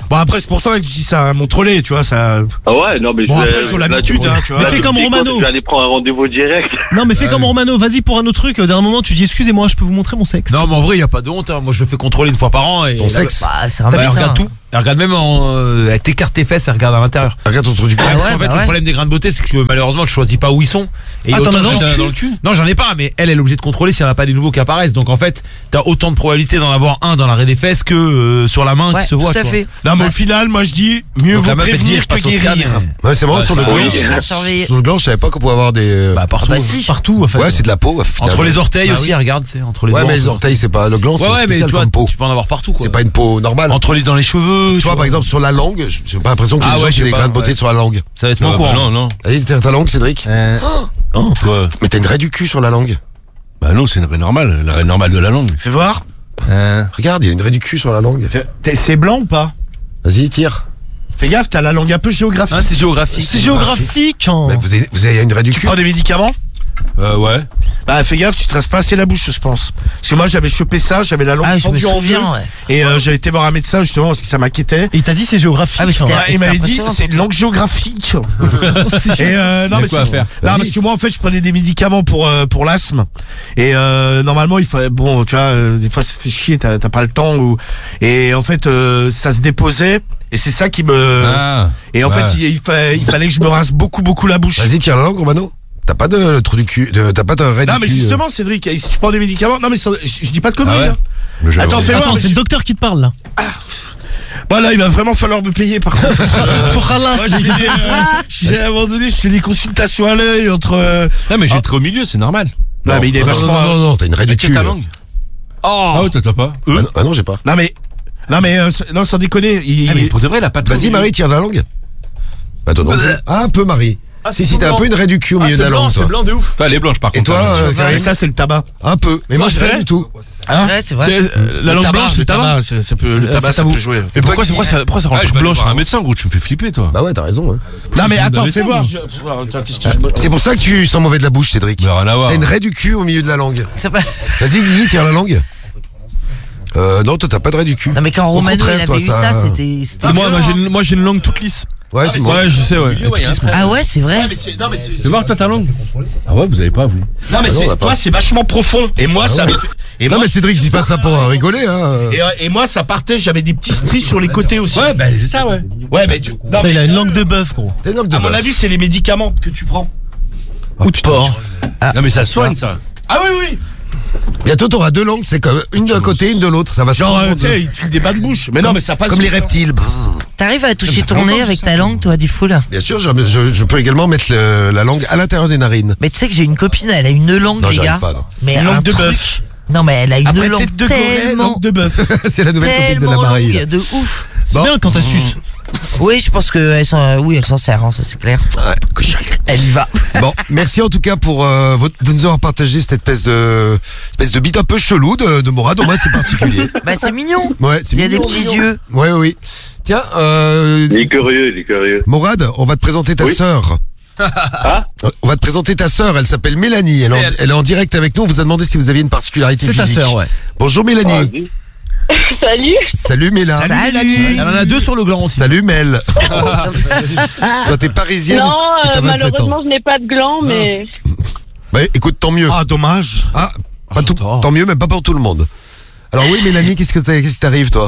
Speaker 4: Bon, après, c'est pour toi que je dis ça, Montrelais, tu vois, ça.
Speaker 9: Ah ouais, non, mais
Speaker 4: bon, après, ils ont l'habitude, hein, tu vois.
Speaker 10: Fais comme Romano.
Speaker 9: Je vais aller prendre un rendez-vous direct.
Speaker 10: Non, mais fais comme Romano, vas-y pour un autre truc. Au dernier moment, tu dis excusez-moi, je peux vous montrer mon sexe.
Speaker 11: Non, mais en vrai, il y a pas de honte. Hein. Moi, je le fais contrôler une fois par an. Et
Speaker 1: Ton sexe.
Speaker 2: Bah, c'est un
Speaker 11: elle
Speaker 2: médecin.
Speaker 11: regarde tout. Elle regarde même elle t'écarte tes fesses, elle regarde à l'intérieur.
Speaker 1: Regarde ton trou du cul.
Speaker 11: Parce qu'en fait, le problème des grains de beauté, c'est que malheureusement, tu choisis pas où ils sont. Et
Speaker 10: Ah, t'en as
Speaker 11: autant
Speaker 10: dans
Speaker 11: dans le cul. Non, j'en ai pas, mais elle est obligée de contrôler si elle n'a pas des nouveaux qui apparaissent. Donc en fait, t'as autant de probabilité d'en avoir un dans l'arrêt des fesses que sur la main qui se voit.
Speaker 2: Tout à fait.
Speaker 4: Non, mais au final, moi je dis mieux vaut prévenir que guérir.
Speaker 1: Ouais, c'est marrant, sur le gland. Sur le gland, je savais pas qu'on pouvait avoir des.
Speaker 11: Bah, partout.
Speaker 10: Partout, en fait.
Speaker 1: Ouais, c'est de la peau.
Speaker 11: Entre les orteils aussi, regarde, c'est entre les
Speaker 1: Ouais,
Speaker 11: doigts.
Speaker 1: mais les orteils, c'est pas. Le gland, c'est spécial comme peau.
Speaker 11: Tu peux en avoir partout, quoi.
Speaker 1: C'est pas une peau normale.
Speaker 11: Entre dans les cheveux.
Speaker 1: Tu vois, par exemple, sur la langue, j'ai pas l'impression qu'il y ait des gens qui aient des grains de beauté sur la langue.
Speaker 11: Ça va être mon courant.
Speaker 5: Non.
Speaker 1: Vas-y, ta langue, Cédric.
Speaker 5: Non, quoi.
Speaker 1: Mais t'as une raie du cul sur la langue.
Speaker 5: Bah non, c'est une raie normale, la raie normale de la langue.
Speaker 4: Fais voir.
Speaker 1: Regarde, il y a une raie du cul sur la langue.
Speaker 4: C'est blanc ou pas?
Speaker 1: Vas-y, tire.
Speaker 4: Fais gaffe, t'as la langue un peu géographique.
Speaker 11: Ah, c'est géographique.
Speaker 10: C'est géographique.
Speaker 1: Mais vous avez une raie du
Speaker 4: Tu
Speaker 1: cul.
Speaker 4: prends des médicaments?
Speaker 5: Ouais.
Speaker 4: Bah fais gaffe, tu te restes pas assez la bouche, je pense. Parce que moi j'avais chopé ça, j'avais la langue
Speaker 2: Ah, je me
Speaker 4: fendue en deux.
Speaker 2: souviens, ouais.
Speaker 4: Et j'avais été voir un médecin justement parce que ça m'inquiétait.
Speaker 10: Et il t'a dit c'est géographique.
Speaker 2: Ah, mais c'était-
Speaker 4: Il m'avait dit
Speaker 2: impressionnant.
Speaker 4: c'est une langue géographique. Et non mais
Speaker 5: quoi à faire.
Speaker 4: non parce que moi en fait je prenais des médicaments pour l'asthme. Et normalement il faut bon tu vois des fois ça fait chier, t'as pas le temps ou et en fait ça se déposait. Et c'est ça qui me. Et en fait, il fallait que je me rase beaucoup la bouche.
Speaker 1: Vas-y, tire la langue, Romano. T'as pas de trou du cul, t'as pas de raie du cul.
Speaker 4: Non, mais justement, Cédric, si tu prends des médicaments. Non, mais je dis pas de conneries. Attends, fais voir.
Speaker 10: Attends, c'est le docteur qui te parle là.
Speaker 4: Bah là, il va vraiment falloir me payer par contre. À un moment donné, je fais des consultations à l'œil entre.
Speaker 5: Non, mais j'ai trop au milieu, c'est normal.
Speaker 4: Non, mais il est vachement.
Speaker 1: Non, t'as une raie du cul.
Speaker 5: Ta langue. Ah ouais, t'as pas.
Speaker 1: Ah non, j'ai pas.
Speaker 4: Non, mais non, sans déconner.
Speaker 5: Mais pour de vrai, il a pas de.
Speaker 1: Vas-y, Marie, tire de la langue. Bah, toi non plus. Ah, un peu, Marie. Si, t'as un peu une raie du cul au milieu de la langue, toi.
Speaker 11: C'est blanc de ouf.
Speaker 5: Toi, elle est blanche, par contre.
Speaker 1: Et toi, Karim,
Speaker 4: ça, c'est le tabac.
Speaker 1: un peu. Mais moi, c'est rien du tout.
Speaker 2: Ouais, c'est vrai.
Speaker 11: La langue blanche, c'est
Speaker 4: le tabac. Le tabac, ça peut jouer.
Speaker 11: Mais pourquoi ça rend
Speaker 5: Ah,
Speaker 11: plus
Speaker 5: je vais
Speaker 11: blanche
Speaker 5: voir un médecin, gros, tu me fais flipper, toi.
Speaker 1: Bah ouais, t'as raison.
Speaker 4: Non, mais attends,
Speaker 5: Vous
Speaker 4: fais
Speaker 5: avez
Speaker 4: voir.
Speaker 5: ça,
Speaker 1: C'est pour ça que tu sens mauvais de la bouche, Cédric.
Speaker 5: Mais rien à voir.
Speaker 1: T'as une raie du cul au milieu de la langue.
Speaker 2: C'est pas-
Speaker 1: Vas-y, Guigui, tire la langue. Non, toi, t'as pas de raie du cul.
Speaker 2: Non, mais quand
Speaker 1: Au
Speaker 2: Romano il
Speaker 1: contraire,
Speaker 2: avait
Speaker 1: toi,
Speaker 2: eu ça, c'était.
Speaker 6: C'est moi j'ai une langue toute lisse.
Speaker 1: Ouais, c'est moi.
Speaker 6: Ouais, je sais, ouais.
Speaker 2: Ah ouais, c'est vrai.
Speaker 5: C'est voir, toi, ta langue. Ah ouais, vous avez pas, vous.
Speaker 4: Non, mais
Speaker 1: on a pas.
Speaker 4: toi, c'est vachement profond. Et moi, ça avait fait. Et
Speaker 1: Non,
Speaker 4: moi,
Speaker 1: mais Cédric, je dis pas ça pour rigoler, hein.
Speaker 4: et moi, ça partait, j'avais des petits stries sur les côtés aussi.
Speaker 5: Ouais, bah, c'est ça, ouais.
Speaker 4: Ouais, mais tu. Non,
Speaker 10: Il a
Speaker 4: mais
Speaker 10: une langue de bœuf, gros.
Speaker 1: T'as une langue de
Speaker 4: à mon
Speaker 1: bœuf.
Speaker 4: avis, c'est les médicaments que tu prends.
Speaker 1: Ou de porc.
Speaker 5: Non, mais ça soigne, ça.
Speaker 4: Ah oui.
Speaker 1: Bientôt, t'auras deux langues, c'est comme une d'un côté, une de l'autre. Ça va se
Speaker 4: Genre,
Speaker 1: confondre.
Speaker 4: tu sais, il te file des bas de bouche. Mais non, mais ça passe.
Speaker 1: Comme les reptiles. Brrr.
Speaker 2: T'arrives à toucher ton nez avec ta langue, toi, des foules.
Speaker 1: Bien sûr, je peux également mettre la langue à l'intérieur des narines.
Speaker 2: Mais tu sais que j'ai une copine, elle a une langue,
Speaker 1: Non,
Speaker 2: les
Speaker 1: j'arrive
Speaker 2: gars.
Speaker 1: pas, non.
Speaker 2: Mais
Speaker 4: Une langue
Speaker 2: un
Speaker 4: de
Speaker 2: truc-
Speaker 4: bœuf.
Speaker 2: Non, mais elle a une
Speaker 4: Après,
Speaker 2: langue
Speaker 4: tête de gorille,
Speaker 2: tellement,
Speaker 4: langue de bœuf.
Speaker 1: C'est la nouvelle copine de la
Speaker 2: tellement
Speaker 1: Marie.
Speaker 2: longue, de ouf.
Speaker 10: C'est bien quand t'as suce.
Speaker 2: Oui, je pense qu'elle s'en sert, hein, ça c'est clair.
Speaker 1: Ouais, cochon.
Speaker 2: Elle y va.
Speaker 1: Bon, merci en tout cas pour de nous avoir partagé cette espèce de bite un peu chelou de Morad. Au moins, c'est particulier.
Speaker 2: Bah c'est mignon.
Speaker 1: Ouais, c'est
Speaker 2: Il y a des
Speaker 1: mignon,
Speaker 2: petits
Speaker 1: mignon.
Speaker 2: yeux.
Speaker 1: Ouais, oui. Tiens,
Speaker 9: Il est curieux.
Speaker 1: Morad, on va te présenter ta sœur. On va te présenter ta sœur, elle s'appelle Mélanie, elle est en direct avec nous, on vous a demandé si vous aviez une particularité
Speaker 10: C'est ta
Speaker 1: physique.
Speaker 10: sœur, ouais.
Speaker 1: Bonjour Mélanie.
Speaker 7: Salut.
Speaker 1: Salut Méla.
Speaker 2: Salut.
Speaker 10: Elle en a deux sur le gland aussi.
Speaker 1: Salut Mel. Toi t'es parisienne
Speaker 7: Non,
Speaker 1: et t'as 27 ans.
Speaker 7: malheureusement, je n'ai pas de gland, mais.
Speaker 1: Bah écoute, tant mieux.
Speaker 4: Ah, dommage.
Speaker 1: Ah, pas tout, tant mieux, mais pas pour tout le monde. Alors oui Mélanie, qu'est-ce qui t'arrive toi?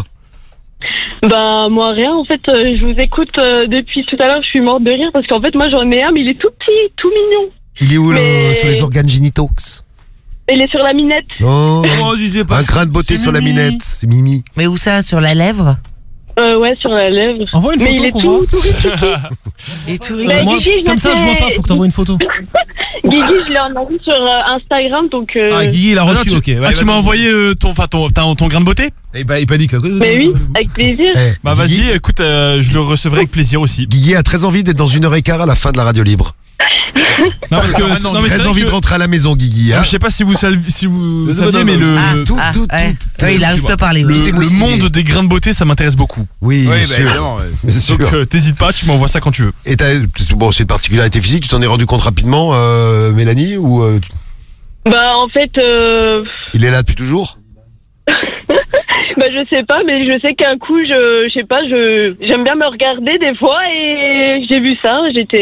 Speaker 7: Bah, moi, rien. En fait, je vous écoute depuis tout à l'heure. Je suis morte de rire parce qu'en fait, moi, j'en ai un, mais il est tout petit, tout mignon.
Speaker 1: Il est où
Speaker 7: Mais-
Speaker 1: sur les organes génitaux?
Speaker 7: Il est sur la minette.
Speaker 1: Oh,
Speaker 4: disais
Speaker 1: un grain de beauté sur la minette, c'est Mimi.
Speaker 2: Mais où ça, sur la lèvre?
Speaker 7: Ouais, sur la lèvre.
Speaker 10: Envoie une
Speaker 7: Mais
Speaker 10: photo
Speaker 7: il est
Speaker 10: qu'on
Speaker 7: tout,
Speaker 10: voit.
Speaker 7: tout riche.
Speaker 2: Et tout
Speaker 7: Bah,
Speaker 10: Moi,
Speaker 7: Guigui,
Speaker 10: comme ça, je vois pas, faut que t'envoies une photo.
Speaker 7: Guigui, je l'ai entendu sur Instagram, donc.
Speaker 11: Ah, Guigui, il a reçu, ok.
Speaker 6: Ah, tu m'as envoyé ton grain de beauté?
Speaker 11: Il pas dit que.
Speaker 7: Mais oui, avec plaisir.
Speaker 6: Bah vas-y, écoute, je le recevrai avec plaisir aussi.
Speaker 1: Guigui a très envie d'être dans 1h15 à la fin de la radio libre.
Speaker 6: Non, parce que non, mais c'est
Speaker 1: Très
Speaker 6: vrai
Speaker 1: envie
Speaker 6: que-
Speaker 1: de rentrer à la maison, Guigui. Hein.
Speaker 6: Je sais pas si vous saviez, mais le
Speaker 2: il arrive plus à parler.
Speaker 1: Tout est
Speaker 6: le
Speaker 1: moustillé.
Speaker 6: monde des grains de beauté, ça m'intéresse beaucoup.
Speaker 1: Oui, bien sûr. Bien sûr.
Speaker 6: Donc t'hésites pas, tu m'envoies ça quand tu veux.
Speaker 1: Et bon, c'est une particularité physique, tu t'en es rendu compte rapidement, Mélanie, ou
Speaker 7: Bah, en fait.
Speaker 1: il est là depuis toujours?
Speaker 12: Bah je sais pas, mais je sais qu'un coup, je sais pas, j'aime bien me regarder des fois et j'ai vu ça,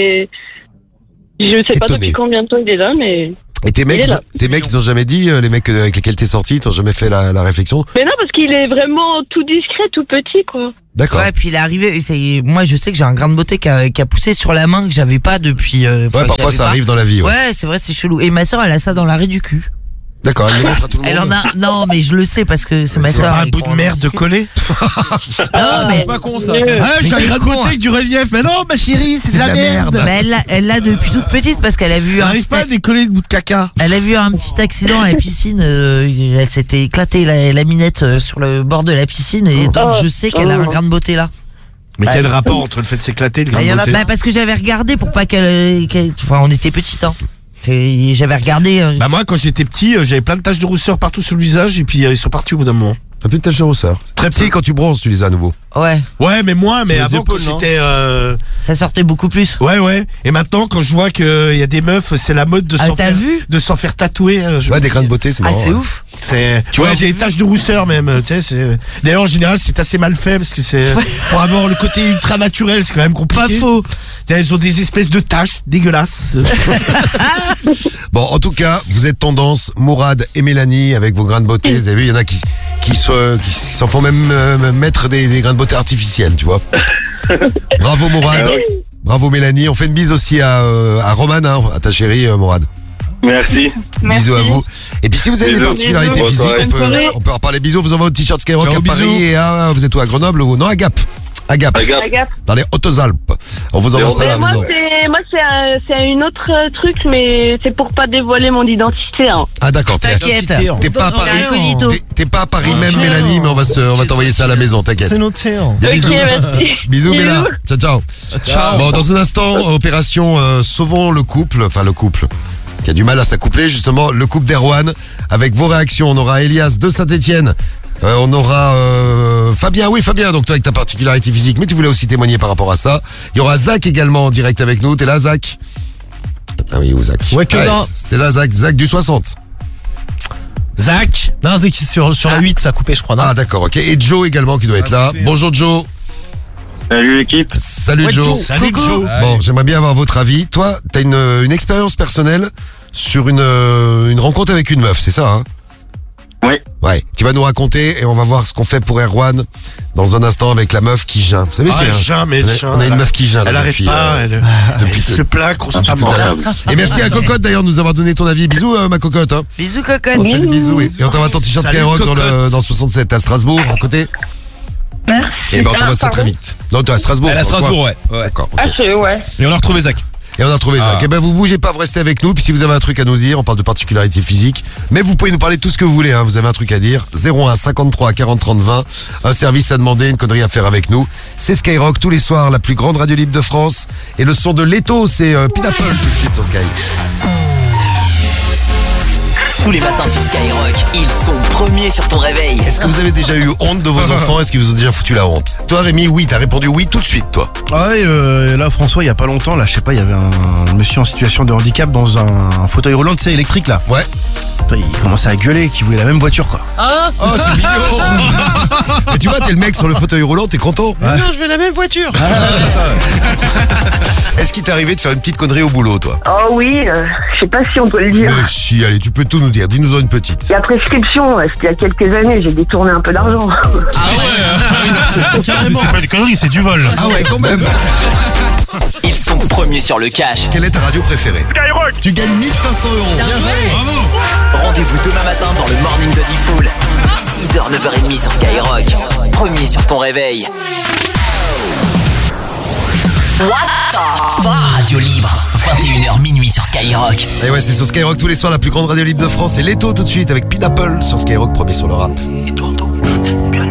Speaker 12: je sais pas depuis combien de temps il est là, mais...
Speaker 1: Et tes mecs, ils t'ont jamais dit, les mecs avec lesquels t'es sorti, ils t'ont jamais fait la réflexion?
Speaker 12: Mais non, parce qu'il est vraiment tout discret, tout petit, quoi.
Speaker 1: D'accord.
Speaker 2: Ouais, puis il est arrivé, moi je sais que j'ai un grain de beauté qui a poussé sur la main que j'avais pas depuis...
Speaker 1: ouais, parfois ça arrive dans la vie, ouais.
Speaker 2: Ouais, c'est vrai, c'est chelou. Et ma soeur, elle a ça dans l'arrêt du cul.
Speaker 1: D'accord, elle le montre à tout le monde.
Speaker 2: Elle en a. Non, mais je le sais parce que c'est ma
Speaker 4: C'est
Speaker 2: soeur.
Speaker 4: pas un bout de merde de coller.
Speaker 2: Non, mais
Speaker 11: C'est pas con ça.
Speaker 4: Ah, j'ai un grain de beauté avec du relief. Mais non, ma chérie, c'est de la merde.
Speaker 2: Mais elle l'a depuis toute petite parce qu'elle a vu un.
Speaker 4: N'arrive pas à décoller le bout de caca.
Speaker 2: Elle a vu un petit accident à la piscine. Elle s'était éclatée la minette sur le bord de la piscine et donc je sais qu'elle a un grain de beauté là.
Speaker 4: Mais quel rapport entre le fait de s'éclater et le grain de beauté?
Speaker 2: Parce que j'avais regardé pour pas qu'elle. Enfin, on était petites, hein. J'avais regardé.
Speaker 4: Bah moi quand j'étais petit j'avais plein de taches de rousseur partout sur le visage et puis ils sont partis au bout d'un moment.
Speaker 1: T'as plus de taches de rousseur? Très petit, quand tu bronzes tu les as à nouveau.
Speaker 2: Ouais.
Speaker 4: Ouais mais moi mais avant quand j'étais
Speaker 2: ça sortait beaucoup plus.
Speaker 4: Ouais et maintenant quand je vois qu'il y a des meufs c'est la mode de s'en faire tatouer.
Speaker 1: Ouais des grains de beauté c'est marrant.
Speaker 2: Ah c'est ouf.
Speaker 4: Tu vois j'ai des taches de rousseur même tu sais d'ailleurs en général c'est assez mal fait parce que c'est pour avoir le côté ultra naturel c'est quand même compliqué.
Speaker 2: Pas faux.
Speaker 4: Ils ont des espèces de taches dégueulasses.
Speaker 1: Bon en tout cas vous êtes tendance Mourad et Mélanie avec vos grains de beauté. Vous avez vu il y en a qui s'en font même mettre des grains de beauté artificiels tu vois. Bravo Mourad. Bravo Mélanie. On fait une bise aussi à Romane hein, à ta chérie Mourad.
Speaker 8: Merci.
Speaker 1: Bisous à vous. Et puis si vous avez des particularités physiques, on peut en parler. Bisous, vous envoie votre t-shirt Skyrock à Paris et vous êtes où à Grenoble ou non à Gap. À Gap. Dans les Hautes-Alpes. On vous envoie ça à la maison.
Speaker 12: Moi c'est un autre truc mais c'est pour pas dévoiler mon identité hein.
Speaker 1: Ah d'accord,
Speaker 2: t'inquiète.
Speaker 1: T'es pas à Paris. T'es pas à Paris même Mélanie mais on va t'envoyer ça à la maison, t'inquiète.
Speaker 10: C'est noté.
Speaker 1: Bisous.
Speaker 12: Merci.
Speaker 1: Bisous Béla. Ciao. Bon dans un instant opération sauvons le couple, enfin le couple qui a du mal à s'accoupler justement, le couple d'Erwan avec vos réactions. On aura Elias de Saint-Etienne. On aura Fabien, donc toi avec ta particularité physique, mais tu voulais aussi témoigner par rapport à ça. Il y aura Zach également en direct avec nous. T'es là Zach? Ah oui, où Zach?
Speaker 10: Ouais, que ça.
Speaker 1: C'était là Zach du 60.
Speaker 10: Zach? Non, Zach sur la 8, ça a coupé, je crois. Non
Speaker 1: ah d'accord, ok. Et Joe également qui doit être là. Bonjour Joe.
Speaker 8: Salut l'équipe.
Speaker 1: Salut Joe.
Speaker 4: Salut Joe.
Speaker 1: Bon, j'aimerais bien avoir votre avis. Toi, t'as une expérience personnelle sur une rencontre avec une meuf, c'est ça hein?
Speaker 8: Oui.
Speaker 1: Ouais, tu vas nous raconter et on va voir ce qu'on fait pour Erwan dans un instant avec la meuf qui geint. Vous savez, on a une meuf qui geint.
Speaker 4: Elle arrête pas, elle se plaint constamment.
Speaker 1: Et merci à Cocotte d'ailleurs de nous avoir donné ton avis. Bisous ma Cocotte. Hein.
Speaker 2: Bisous Cocotte.
Speaker 1: On te fait des bisous et on t'envoie ton t-shirt Skyrock dans 67 à Strasbourg à côté.
Speaker 12: Merci.
Speaker 1: Et ben on t'envoie ça très vite. Non, t'es à Strasbourg.
Speaker 11: Elle est à Strasbourg, ouais.
Speaker 1: D'accord.
Speaker 12: Ah c'est ouais.
Speaker 11: Et on a retrouvé Zach.
Speaker 1: Et on a trouvé Zach. Et ben vous bougez pas, vous restez avec nous. Puis si vous avez un truc à nous dire, on parle de particularités physiques, mais vous pouvez nous parler de tout ce que vous voulez. Hein. Vous avez un truc à dire. 01 53 40 30 20. Un service à demander, une connerie à faire avec nous. C'est Skyrock tous les soirs, la plus grande radio libre de France. Et le son de Leto, c'est Pineapple tout de suite sur Sky.
Speaker 3: Tous les matins sur Skyrock, ils sont premiers sur ton réveil.
Speaker 1: Est-ce que vous avez déjà eu honte de vos enfants? Est-ce qu'ils vous ont déjà foutu la honte? Toi Rémi, oui, t'as répondu oui tout de suite toi.
Speaker 13: Ouais, là François, il y a pas longtemps, là, je sais pas, il y avait un monsieur en situation de handicap dans un fauteuil roulant, tu sais, électrique là.
Speaker 1: Ouais.
Speaker 13: Putain, il commençait à gueuler qu'il voulait la même voiture quoi.
Speaker 2: Ah,
Speaker 1: c'est mignon. Mais tu vois, t'es le mec sur le fauteuil roulant, t'es content?
Speaker 10: Ouais. Non, je veux la même voiture.
Speaker 1: C'est ça. Est-ce qu'il t'est arrivé de faire une petite connerie au boulot toi?
Speaker 12: Oh oui, je sais pas si on peut le dire.
Speaker 1: Mais si, allez, tu peux tout nous dire, dis-nous en une petite.
Speaker 12: La prescription, c'était il y a quelques années, j'ai détourné un peu d'argent.
Speaker 1: Ah ouais.
Speaker 13: C'est pas des conneries, c'est du vol.
Speaker 1: Ah ouais, quand même.
Speaker 3: Ils sont premiers sur le cash.
Speaker 1: Quelle est ta radio préférée?
Speaker 8: Skyrock.
Speaker 1: Tu gagnes 1500 €.
Speaker 3: Bien joué. Bravo. Rendez-vous demain matin dans le Morning de Diffoul. 6h, 9h30 sur Skyrock. Premier sur ton réveil. What the fuck? Radio libre, 21h minuit sur Skyrock.
Speaker 1: Et ouais, c'est sur Skyrock tous les soirs, la plus grande radio libre de France. Et Leto tout de suite avec Pineapple sur Skyrock, premier sur le rap.